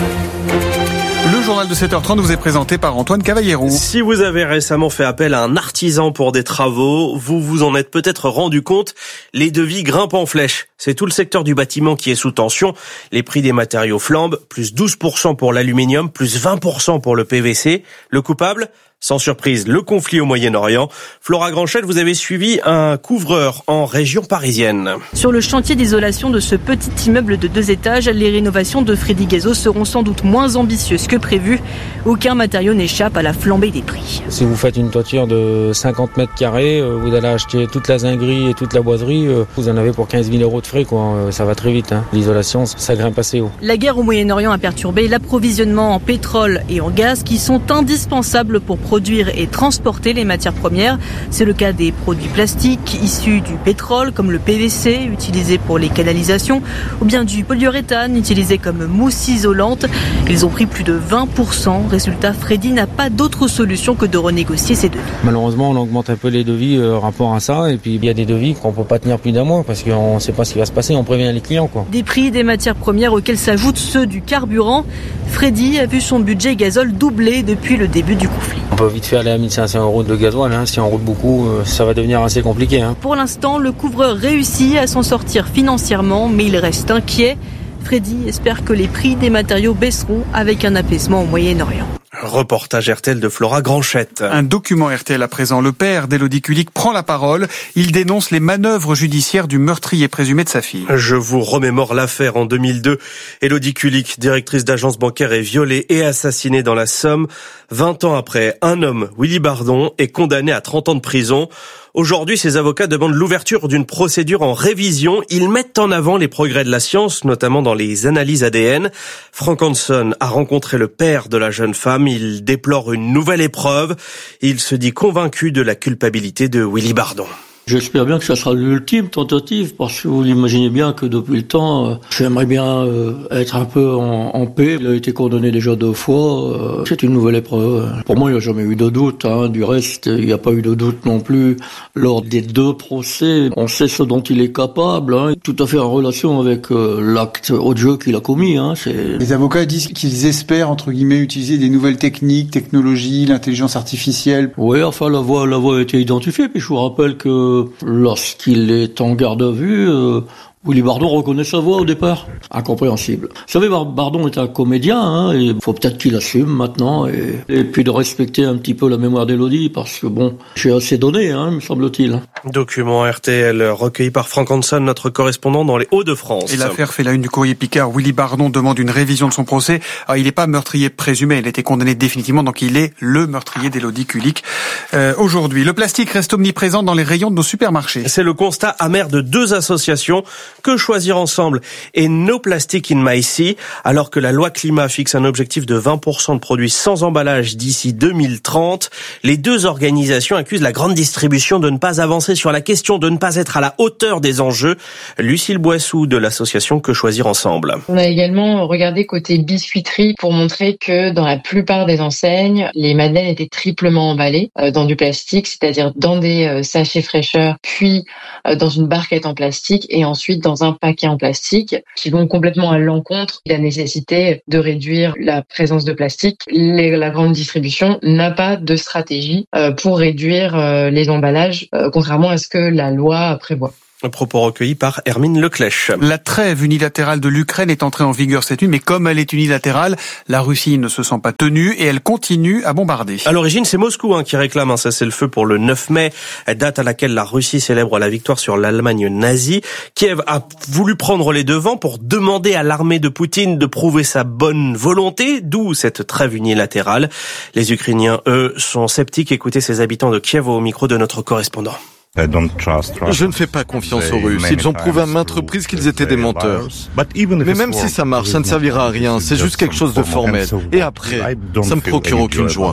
Le journal de 7h30 vous est présenté par Antoine Cavallero. Si vous avez récemment fait appel à un artisan pour des travaux, vous vous en êtes peut-être rendu compte, les devis grimpent en flèche. C'est tout le secteur du bâtiment qui est sous tension. Les prix des matériaux flambent, plus 12% pour l'aluminium, plus 20% pour le PVC. Le coupable ? Sans surprise, le conflit au Moyen-Orient. Flora Granchette, vous avez suivi un couvreur en région parisienne. Sur le chantier d'isolation de ce petit immeuble de 2 étages, les rénovations de Freddy Guézo seront sans doute moins ambitieuses que prévu. Aucun matériau n'échappe à la flambée des prix. Si vous faites une toiture de 50 mètres carrés, vous allez acheter toute la zinguerie et toute la boiserie, vous en avez pour 15 000 euros de frais, quoi. Ça va très vite, hein. L'isolation, ça grimpe assez haut. La guerre au Moyen-Orient a perturbé l'approvisionnement en pétrole et en gaz qui sont indispensables pour produire et transporter les matières premières. C'est le cas des produits plastiques issus du pétrole, comme le PVC, utilisé pour les canalisations, ou bien du polyuréthane, utilisé comme mousse isolante. Ils ont pris plus de 20%. Résultat, Freddy n'a pas d'autre solution que de renégocier ses devis. Malheureusement, on augmente un peu les devis rapport à ça. Et puis, il y a des devis qu'on peut pas tenir plus d'un mois parce qu'on ne sait pas ce qui va se passer. On prévient les clients, quoi. Des prix des matières premières auxquels s'ajoutent ceux du carburant. Freddy a vu son budget gazole doubler depuis le début du conflit. On peut vite faire les 1500 euros de gasoil, hein. Si on roule beaucoup, ça va devenir assez compliqué, hein. Pour l'instant, le couvreur réussit à s'en sortir financièrement, mais il reste inquiet. Freddy espère que les prix des matériaux baisseront avec un apaisement au Moyen-Orient. Reportage RTL de Flora Granchette. Un document RTL à présent. Le père d'Élodie Kulik prend la parole. Il dénonce les manœuvres judiciaires du meurtrier présumé de sa fille. Je vous remémore l'affaire en 2002. Élodie Kulik, directrice d'agence bancaire, est violée et assassinée dans la Somme. 20 ans après, un homme, Willy Bardon, est condamné à 30 ans de prison. Aujourd'hui, ses avocats demandent l'ouverture d'une procédure en révision. Ils mettent en avant les progrès de la science, notamment dans les analyses ADN. Frank Hanson a rencontré le père de la jeune femme. Il déplore une nouvelle épreuve. Il se dit convaincu de la culpabilité de Willy Bardon. J'espère bien que ça sera l'ultime tentative, parce que vous l'imaginez bien que depuis le temps, j'aimerais bien être un peu en paix. Il a été condamné déjà 2 fois, c'est une nouvelle épreuve. Pour moi, il n'y a jamais eu de doute, hein. Du reste, il n'y a pas eu de doute non plus lors des 2 procès. On sait ce dont il est capable, hein. Tout à fait en relation avec l'acte odieux qu'il a commis, hein. Les avocats disent qu'ils espèrent, entre guillemets, utiliser des nouvelles technologies, l'intelligence artificielle. Oui, enfin, la voie a été identifiée, puis je vous rappelle que lorsqu'il est en garde à vue, Willy Bardon reconnaît sa voix au départ. Incompréhensible. Vous savez, Bardon est un comédien, hein, et il faut peut-être qu'il assume maintenant, et puis de respecter un petit peu la mémoire d'Élodie, parce que bon, j'ai assez donné, hein, me semble-t-il. Document RTL recueilli par Frank Hanson, notre correspondant dans les Hauts-de-France. Et l'affaire fait la une du Courrier Picard. Willy Bardon demande une révision de son procès. Alors, il n'est pas meurtrier présumé, il a été condamné définitivement, donc il est le meurtrier d'Élodie Kulik. Aujourd'hui, le plastique reste omniprésent dans les rayons de nos supermarchés. C'est le constat amer de 2 associations, Que choisir ensemble et No Plastic in My Sea, alors que la loi climat fixe un objectif de 20% de produits sans emballage d'ici 2030. Les 2 organisations accusent la grande distribution de ne pas avancer sur la question, de ne pas être à la hauteur des enjeux. Lucille Boissou de l'association Que choisir ensemble. On a également regardé côté biscuiterie pour montrer que dans la plupart des enseignes, les madeleines étaient triplement emballées dans du plastique, c'est-à-dire dans des sachets fraîcheur, puis dans une barquette en plastique et ensuite dans un paquet en plastique, qui vont complètement à l'encontre de la nécessité de réduire la présence de plastique. La grande distribution n'a pas de stratégie pour réduire les emballages, contrairement à ce que la loi prévoit. Un propos recueilli par Hermine Leclèche. La trêve unilatérale de l'Ukraine est entrée en vigueur cette nuit, mais comme elle est unilatérale, la Russie ne se sent pas tenue et elle continue à bombarder. À l'origine, c'est Moscou qui réclame un cessez-le-feu pour le 9 mai, date à laquelle la Russie célèbre la victoire sur l'Allemagne nazie. Kiev a voulu prendre les devants pour demander à l'armée de Poutine de prouver sa bonne volonté, d'où cette trêve unilatérale. Les Ukrainiens, eux, sont sceptiques. Écoutez ces habitants de Kiev au micro de notre correspondant. Je ne fais pas confiance aux Russes. Ils ont prouvé à maintes reprises qu'ils étaient des menteurs. Mais même si ça marche, ça ne servira à rien. C'est juste quelque chose de formel. Et après, ça me procure aucune joie.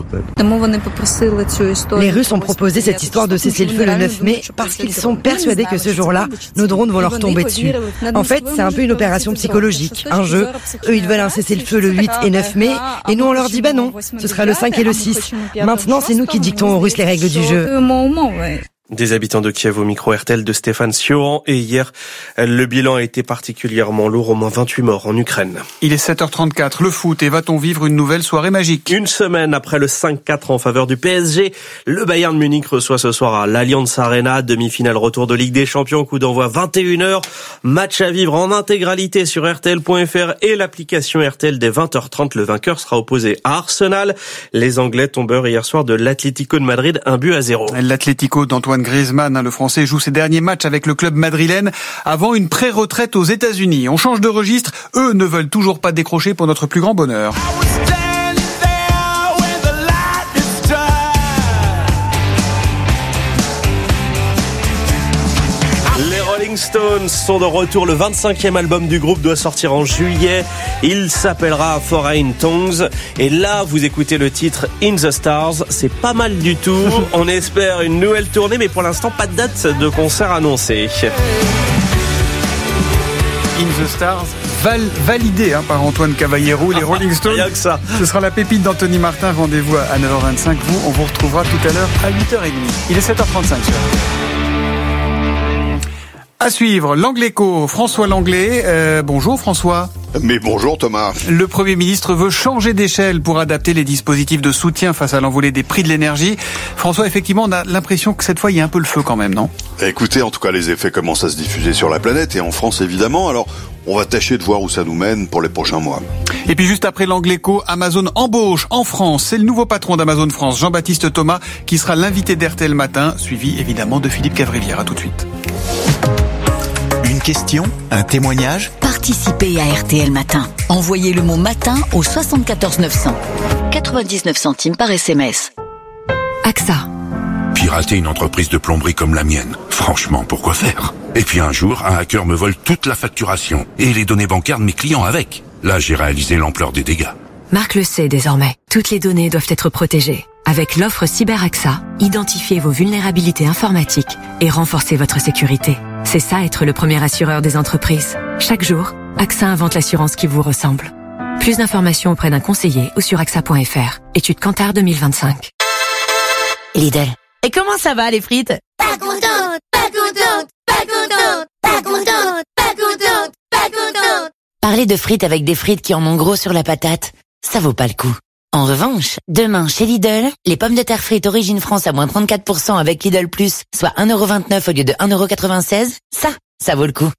Les Russes ont proposé cette histoire de cessez-le-feu le 9 mai parce qu'ils sont persuadés que ce jour-là, nos drones vont leur tomber dessus. En fait, c'est un peu une opération psychologique, un jeu. Eux, ils veulent un cessez-le-feu le 8 et 9 mai, et nous, on leur dit bah non, ce sera le 5 et le 6. Maintenant, c'est nous qui dictons aux Russes les règles du jeu. Des habitants de Kiev au micro RTL de Stéphane Sioran. Et hier, le bilan a été particulièrement lourd, au moins 28 morts en Ukraine. Il est 7h34, le foot, et va-t-on vivre une nouvelle soirée magique? Une semaine après le 5-4 en faveur du PSG, le Bayern Munich reçoit ce soir à l'Allianz Arena, demi-finale retour de Ligue des Champions, coup d'envoi 21h. Match à vivre en intégralité sur RTL.fr et l'application RTL dès 20h30. Le vainqueur sera opposé à Arsenal. Les Anglais tombeurs hier soir de l'Atlético de Madrid, 1-0. L'Atlético d'Antoine Griezmann, le Français, joue ses derniers matchs avec le club madrilène avant une pré-retraite aux États-Unis. On change de registre, eux ne veulent toujours pas décrocher pour notre plus grand bonheur. Rolling Stones sont de retour. Le 25e album du groupe doit sortir en juillet. Il s'appellera Foreign Tongues. Et là, vous écoutez le titre In the Stars. C'est pas mal du tout. On espère une nouvelle tournée, mais pour l'instant, pas de date de concert annoncée. In the Stars, validé par Antoine Cavallero. Les Rolling Stones, rien que ça. Ce sera la pépite d'Anthony Martin. Rendez-vous à 9h25. On vous retrouvera tout à l'heure à 8h30. Il est 7h35 sur À suivre, l'Angléco, François Langlais. Bonjour François. Mais bonjour Thomas. Le Premier ministre veut changer d'échelle pour adapter les dispositifs de soutien face à l'envolée des prix de l'énergie. François, effectivement, on a l'impression que cette fois, il y a un peu le feu quand même, non ? Écoutez, en tout cas, les effets commencent à se diffuser sur la planète et en France, évidemment. Alors, on va tâcher de voir où ça nous mène pour les prochains mois. Et puis juste après l'Angléco, Amazon embauche en France. C'est le nouveau patron d'Amazon France, Jean-Baptiste Thomas, qui sera l'invité d'RTL Matin, suivi évidemment de Philippe Cavrivière. À tout de suite. Une question, un témoignage ? Participez à RTL Matin. Envoyez le mot matin au 74 900. 99 centimes par SMS. AXA. Pirater une entreprise de plomberie comme la mienne, franchement, pourquoi faire ? Et puis un jour, un hacker me vole toute la facturation et les données bancaires de mes clients avec. Là, j'ai réalisé l'ampleur des dégâts. Marc le sait désormais. Toutes les données doivent être protégées. Avec l'offre CyberAXA, identifiez vos vulnérabilités informatiques et renforcez votre sécurité. C'est ça être le premier assureur des entreprises. Chaque jour, AXA invente l'assurance qui vous ressemble. Plus d'informations auprès d'un conseiller ou sur AXA.fr. Étude Kantar 2025. Lidl. Et comment ça va les frites ? Pas contente, pas contente, pas contente, pas contente, pas contente, pas contente. Parler de frites avec des frites qui en ont gros sur la patate, ça vaut pas le coup. En revanche, demain chez Lidl, les pommes de terre frites Origine France à moins 34% avec Lidl Plus, soit 1,29€ au lieu de 1,96€, ça vaut le coup.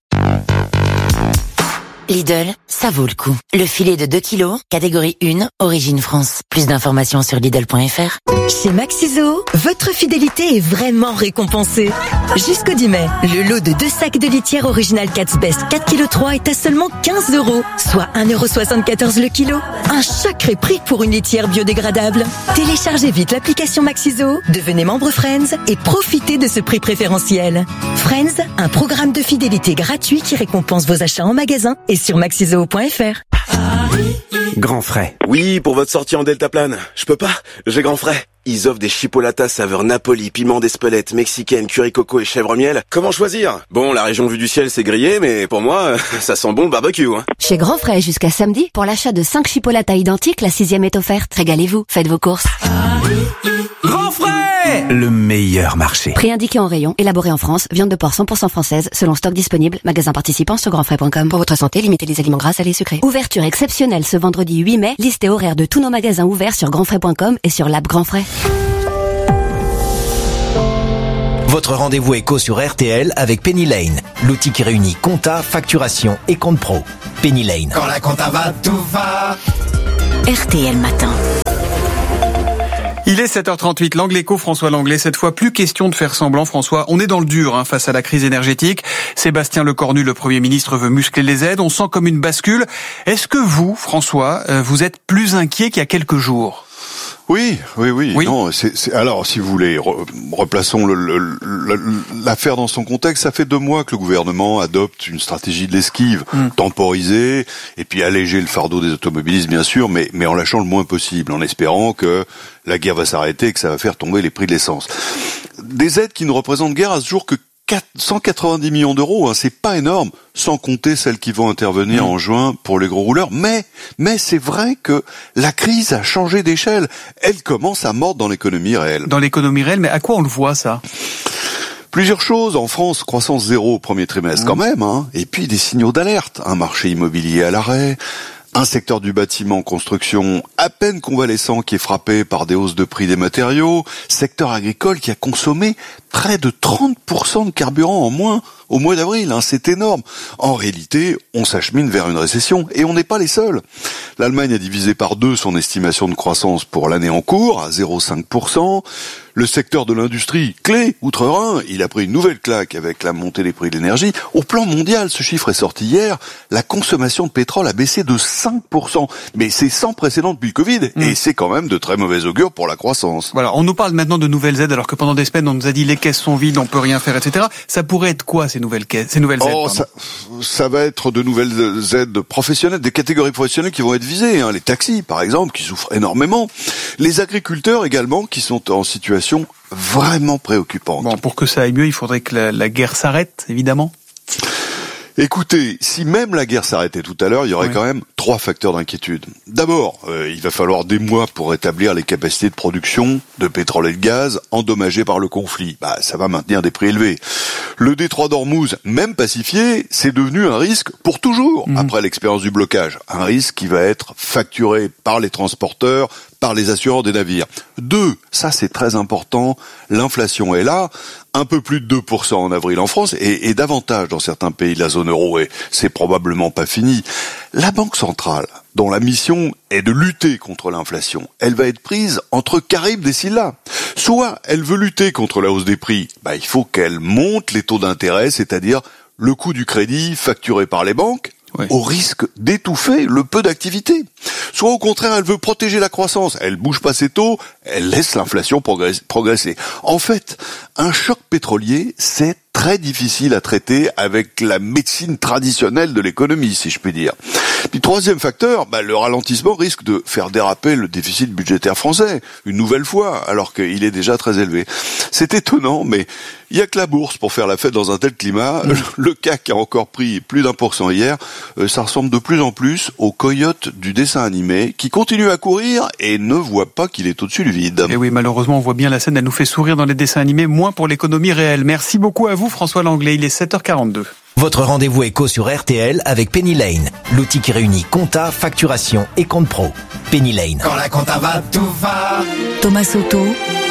Lidl, ça vaut le coup. Le filet de 2 kilos, catégorie 1, Origine France. Plus d'informations sur Lidl.fr. Chez Maxiso, votre fidélité est vraiment récompensée. Jusqu'au 10 mai, le lot de 2 sacs de litière original Cat's Best 4,3 kg est à seulement 15€, soit 1,74€ le kilo. Un sacré prix pour une litière biodégradable. Téléchargez vite l'application Maxiso, devenez membre Friends et profitez de ce prix préférentiel. Friends, un programme de fidélité gratuit qui récompense vos achats en magasin et sur maxiso.fr. Grand Frais. Oui, pour votre sortie en deltaplane. Je peux pas, j'ai Grand Frais. Ils offrent des chipolatas saveur Napoli, piment d'Espelette, mexicaine, curry coco et chèvre miel. Comment choisir ? Bon, la région vue du ciel c'est grillé, mais pour moi, ça sent bon le barbecue. Chez Grand Frais, jusqu'à samedi, pour l'achat de 5 chipolatas identiques, la 6e est offerte. Régalez-vous, faites vos courses. Grand Frais, le meilleur marché. Prix indiqué en rayon, élaboré en France, viande de porc 100% française, selon stock disponible, magasin participant sur grandfrais.com. Pour votre santé, limitez les aliments gras, salés et sucrés. Ouverture exceptionnelle ce vendredi 8 mai, liste et horaire de tous nos magasins ouverts sur grandfrais.com et sur l'app Grand Frais. Votre rendez-vous éco sur RTL avec Penny Lane, l'outil qui réunit compta, facturation et compte pro. Penny Lane. Quand la compta va, tout va. RTL Matin. Il est 7h38, l'Angle Éco, François Langlais. Cette fois, plus question de faire semblant, François. On est dans le dur face à la crise énergétique. Sébastien Lecornu, le Premier ministre, veut muscler les aides. On sent comme une bascule. Est-ce que vous, François, vous êtes plus inquiet qu'il y a quelques jours ? Oui. Non, alors, si vous voulez, replaçons l'affaire dans son contexte. Ça fait 2 mois que le gouvernement adopte une stratégie de l'esquive, temporiser, et puis alléger le fardeau des automobilistes, bien sûr, mais en lâchant le moins possible, en espérant que la guerre va s'arrêter et que ça va faire tomber les prix de l'essence. Des aides qui ne représentent guère à ce jour que 190 millions d'euros, c'est pas énorme, sans compter celles qui vont intervenir en juin pour les gros rouleurs. Mais c'est vrai que la crise a changé d'échelle. Elle commence à mordre dans l'économie réelle. Dans l'économie réelle, mais à quoi on le voit, ça ? Plusieurs choses. En France, croissance zéro au premier trimestre quand même, et puis des signaux d'alerte. Un marché immobilier à l'arrêt, un secteur du bâtiment, construction, à peine convalescent qui est frappé par des hausses de prix des matériaux, secteur agricole qui a consommé près de 30% de carburant en moins au mois d'avril, c'est énorme. En réalité, on s'achemine vers une récession et on n'est pas les seuls. L'Allemagne a divisé par 2 son estimation de croissance pour l'année en cours, à 0,5%. Le secteur de l'industrie, clé, outre-Rhin, il a pris une nouvelle claque avec la montée des prix de l'énergie. Au plan mondial, ce chiffre est sorti hier, la consommation de pétrole a baissé de 5%. Mais c'est sans précédent depuis le Covid, et c'est quand même de très mauvais augure pour la croissance. Voilà, on nous parle maintenant de nouvelles aides, alors que pendant des semaines, on nous a dit les caisses sont vides, on peut rien faire, etc. Ça pourrait être quoi, ces nouvelles aides ça va être de nouvelles aides professionnelles, des catégories professionnelles qui vont être visées. Les taxis, par exemple, qui souffrent énormément. Les agriculteurs également, qui sont en situation vraiment préoccupante. Bon, pour que ça aille mieux, il faudrait que la guerre s'arrête, évidemment. Écoutez, si même la guerre s'arrêtait tout à l'heure, il y aurait quand même 3 facteurs d'inquiétude. D'abord, il va falloir des mois pour rétablir les capacités de production de pétrole et de gaz endommagées par le conflit. Ça va maintenir des prix élevés. Le détroit d'Ormuz, même pacifié, c'est devenu un risque pour toujours après l'expérience du blocage. Un risque qui va être facturé par les transporteurs, par les assureurs des navires. 2, ça c'est très important, l'inflation est là, un peu plus de 2% en avril en France et davantage dans certains pays de la zone euro, et c'est probablement pas fini. La Banque centrale, dont la mission est de lutter contre l'inflation, elle va être prise entre Charybde et Scylla. Soit elle veut lutter contre la hausse des prix, il faut qu'elle monte les taux d'intérêt, c'est-à-dire le coût du crédit facturé par les banques, au risque d'étouffer le peu d'activité. Soit au contraire, elle veut protéger la croissance. Elle bouge pas ses taux, elle laisse l'inflation progresser. En fait, un choc pétrolier, c'est très difficile à traiter avec la médecine traditionnelle de l'économie, si je puis dire. Puis troisième facteur, le ralentissement risque de faire déraper le déficit budgétaire français, une nouvelle fois, alors qu'il est déjà très élevé. C'est étonnant, mais il y a que la bourse pour faire la fête dans un tel climat. Le CAC a encore pris plus d'1% hier. Ça ressemble de plus en plus au coyote du dessin animé qui continue à courir et ne voit pas qu'il est au-dessus du vide. Et oui, malheureusement, on voit bien la scène, elle nous fait sourire dans les dessins animés, moins pour l'économie réelle. Merci beaucoup à vous, François Langlais. Il est 7h42. Votre rendez-vous éco sur RTL avec Penny Lane, l'outil qui réunit compta, facturation et compte pro. Penny Lane. Quand la compta va, tout va. Thomas Soto,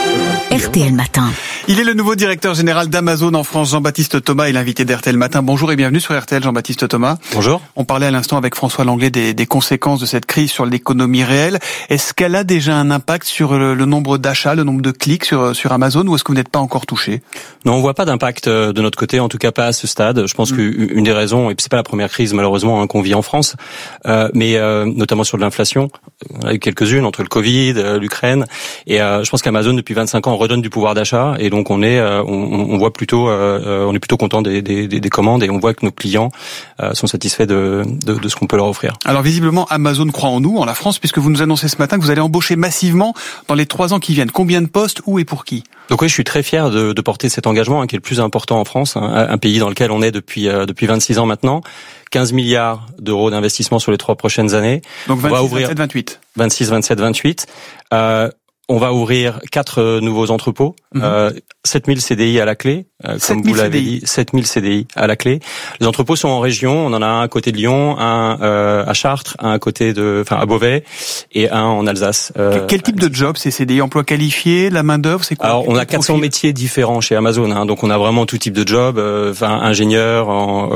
RTL Matin. Il est le nouveau directeur général d'Amazon en France. Jean-Baptiste Thomas est l'invité d'RTL Matin. Bonjour et bienvenue sur RTL, Jean-Baptiste Thomas. Bonjour. On parlait à l'instant avec François Langlais des conséquences de cette crise sur l'économie réelle. Est-ce qu'elle a déjà un impact sur le nombre d'achats, le nombre de clics sur Amazon, ou est-ce que vous n'êtes pas encore touché? Non, on voit pas d'impact de notre côté, en tout cas pas à ce stade. Je pense qu'une des raisons, et c'est pas la première crise malheureusement qu'on vit en France, mais notamment sur de l'inflation, on a eu quelques-unes entre le Covid, l'Ukraine, et je pense qu'Amazon depuis 25 ans redonne du pouvoir d'achat, et donc on voit plutôt, on est plutôt content des commandes, et on voit que nos clients sont satisfaits de ce qu'on peut leur offrir. Alors visiblement Amazon croit en nous, en la France, puisque vous nous annoncez ce matin que vous allez embaucher massivement dans les 3 ans qui viennent. Combien de postes, où et pour qui? Donc oui, je suis très fier de porter cet engagement qui est le plus important en France, un pays dans lequel on est depuis 26 ans maintenant. 15 milliards d'euros d'investissement sur les 3 prochaines années. Donc 26, 27, 28. 26, 27, 28. On va ouvrir 4 nouveaux entrepôts, 7000 CDI à la clé, comme vous l'avez dit, 7000 CDI à la clé. Les entrepôts sont en région, on en a un à côté de Lyon, un à Chartres, un à Beauvais et un en Alsace. Quel type de job c'est CDI, emploi qualifié, la main d'œuvre, c'est quoi? Alors on a 400 métiers différents chez Amazon, donc on a vraiment tout type de job, ingénieur,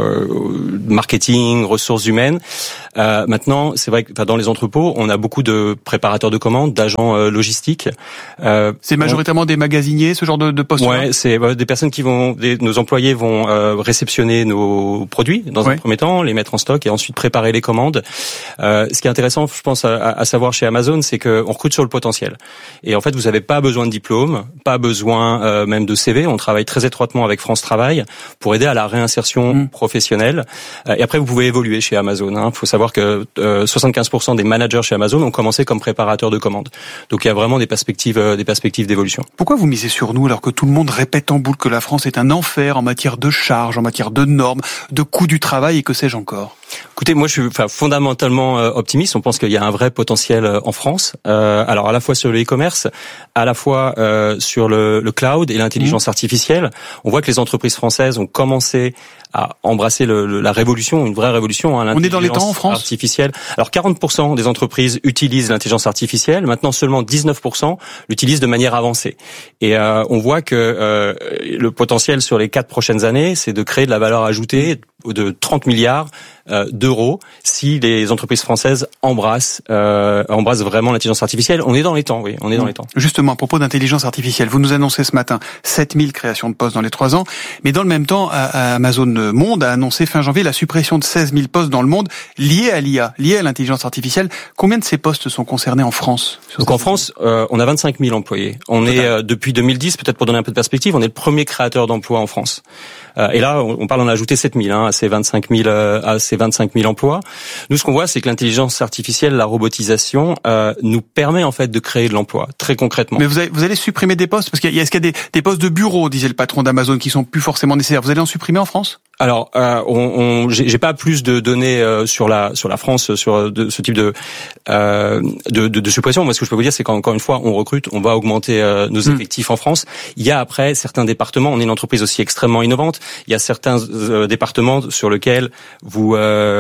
marketing, ressources humaines. Maintenant, c'est vrai que dans les entrepôts, on a beaucoup de préparateurs de commandes, d'agents logistiques. C'est majoritairement des magasiniers, ce genre de postes. Ouais, c'est des personnes nos employés vont réceptionner nos produits dans un premier temps, les mettre en stock et ensuite préparer les commandes. Ce qui est intéressant, je pense, à savoir chez Amazon, c'est que on recrute sur le potentiel. Et en fait, vous n'avez pas besoin de diplôme, pas besoin même de CV. On travaille très étroitement avec France Travail pour aider à la réinsertion professionnelle. Et après, vous pouvez évoluer chez Amazon. Il faut savoir que 75% des managers chez Amazon ont commencé comme préparateurs de commandes. Donc il y a vraiment des perspectives d'évolution. Pourquoi vous misez sur nous alors que tout le monde répète en boucle que la France est un enfer en matière de charges, en matière de normes, de coût du travail et que sais-je encore? Écoutez, moi je suis fondamentalement optimiste. On pense qu'il y a un vrai potentiel en France. Alors à la fois sur le e-commerce, à la fois sur le cloud et l'intelligence artificielle. On voit que les entreprises françaises ont commencé à embrasser la révolution, une vraie révolution. On est dans les temps en France artificielle. Alors 40% des entreprises utilisent l'intelligence artificielle. Maintenant seulement 19% l'utilisent de manière avancée. Et on voit que le potentiel sur les 4 prochaines années, c'est de créer de la valeur ajoutée de 30 milliards d'euros si les entreprises françaises embrassent vraiment l'intelligence artificielle. On est dans les temps, oui, on est dans les temps. Justement, à propos d'intelligence artificielle, vous nous annoncez ce matin 7000 créations de postes dans les 3 ans, mais dans le même temps, Amazon Monde a annoncé fin janvier la suppression de 16 000 postes dans le monde liés à l'IA, liés à l'intelligence artificielle. Combien de ces postes sont concernés en France? Donc en France, on a 25 000 employés. On est, depuis 2010, peut-être pour donner un peu de perspective, on est le premier créateur d'emplois en France. Et là, on parle d'en ajouter 7 000 à ces 25 000 emplois. Nous, ce qu'on voit, c'est que l'intelligence artificielle, la robotisation, nous permet en fait de créer de l'emploi, très concrètement. Mais vous allez supprimer des postes? Parce qu'il y a des postes de bureau, disait le patron d'Amazon, qui sont plus forcément nécessaires. Vous allez en supprimer en France? Alors, j'ai pas plus de données sur la France sur ce type de suppression. Moi, ce que je peux vous dire, c'est qu'encore une fois, on recrute, on va augmenter nos effectifs en France. Il y a après certains départements, on est une entreprise aussi extrêmement innovante. Il y a certains départements sur lesquels vous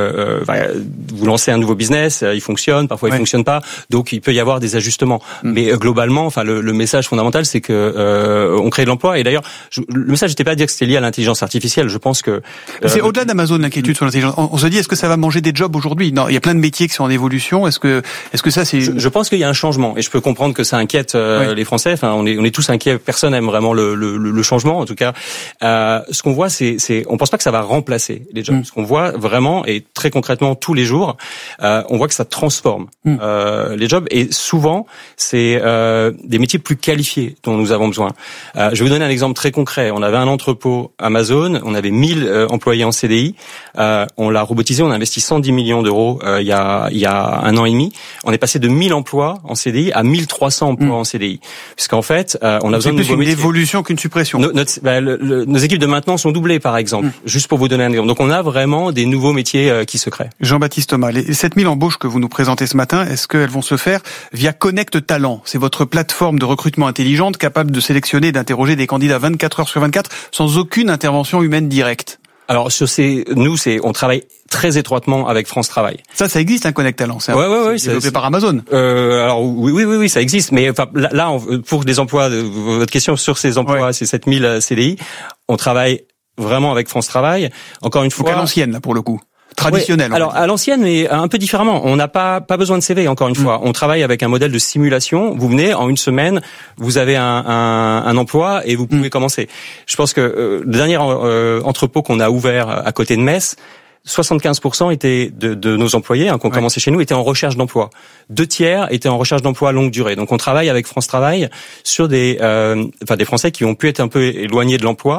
lancez un nouveau business, il fonctionne, parfois il fonctionne pas, donc il peut y avoir des ajustements. Mais globalement, le message fondamental, c'est que on crée de l'emploi. Et d'ailleurs, le message n'était pas à dire que c'était lié à l'intelligence artificielle. Je pense que c'est au-delà d'Amazon l'inquiétude sur l'intelligence. On se dit, est-ce que ça va manger des jobs aujourd'hui? Non, il y a plein de métiers qui sont en évolution. Est-ce que ça c'est? Je pense qu'il y a un changement et je peux comprendre que ça inquiète les Français. Enfin, on est tous inquiets. Personne n'aime vraiment le changement. En tout cas, ce qu'on voit, on pense pas que ça va remplacer les jobs. Ce qu'on voit vraiment et très concrètement tous les jours, on voit que ça transforme les jobs et souvent c'est des métiers plus qualifiés dont nous avons besoin. Je vais vous donner un exemple très concret. On avait un entrepôt Amazon, on avait 1000 employés en CDI, on l'a robotisé, on a investi 110 millions d'euros il y a 1 an et demi. On est passé de 1000 emplois en CDI à 1300 emplois en CDI, puisqu'en fait on a besoin de nouveaux métiers. C'est plus une évolution qu'une suppression. Nos équipes de maintenance sont doublées par exemple, juste pour vous donner un exemple. Donc on a vraiment des nouveaux métiers qui se créent. Jean-Baptiste Thomas, les 7000 embauches que vous nous présentez ce matin, est-ce qu'elles vont se faire via Connect Talent? C'est votre plateforme de recrutement intelligente capable de sélectionner et d'interroger des candidats 24 heures sur 24 sans aucune intervention humaine directe. Alors on travaille très étroitement avec France Travail. Ça existe un Connect Talent. C'est développé par Amazon. Alors oui, ça existe. Mais enfin là, pour des emplois, votre question sur ces emplois, ces 7000 CDI, on travaille vraiment avec France Travail. Encore une fois. Donc à l'ancienne là pour le coup. Traditionnel. Alors à l'ancienne, mais un peu différemment. On n'a pas besoin de CV. Encore une fois, on travaille avec un modèle de simulation. Vous venez en une semaine, vous avez un emploi et vous pouvez commencer. Je pense que le dernier entrepôt qu'on a ouvert à côté de Metz, 75% étaient de nos employés qui ont commencé chez nous étaient en recherche d'emploi. 2 tiers étaient en recherche d'emploi à longue durée. Donc on travaille avec France Travail sur des Français qui ont pu être un peu éloignés de l'emploi.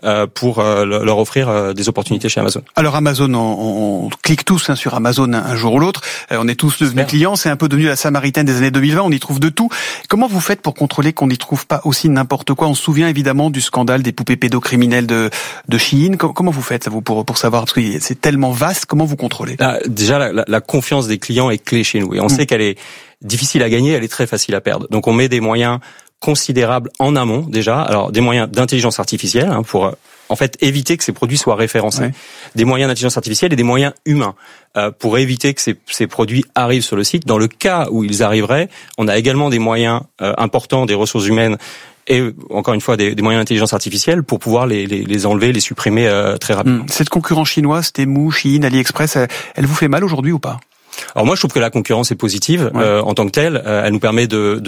pour leur offrir des opportunités chez Amazon. Alors Amazon, on clique tous sur Amazon un jour ou l'autre. On est tous devenus clients. C'est un peu devenu la Samaritaine des années 2020. On y trouve de tout. Comment vous faites pour contrôler qu'on n'y trouve pas aussi n'importe quoi? On se souvient évidemment du scandale des poupées pédocriminelles de Shein. Comment vous faites ça, vous, pour savoir, parce que c'est tellement vaste, comment vous contrôlez? Déjà, la confiance des clients est clé chez nous. Et on sait qu'elle est difficile à gagner, elle est très facile à perdre. Donc on met des moyens considérables en amont déjà. Alors des moyens d'intelligence artificielle pour en fait éviter que ces produits soient référencés. Des moyens d'intelligence artificielle et des moyens humains pour éviter que ces produits arrivent sur le site. Dans le cas où ils arriveraient, on a également des moyens importants, des ressources humaines et encore une fois des moyens d'intelligence artificielle pour pouvoir les enlever, les supprimer très rapidement. Cette concurrence chinoise, Temu, Shein, AliExpress, elle vous fait mal aujourd'hui ou pas? Alors moi je trouve que la concurrence est positive en tant que telle. Elle nous permet de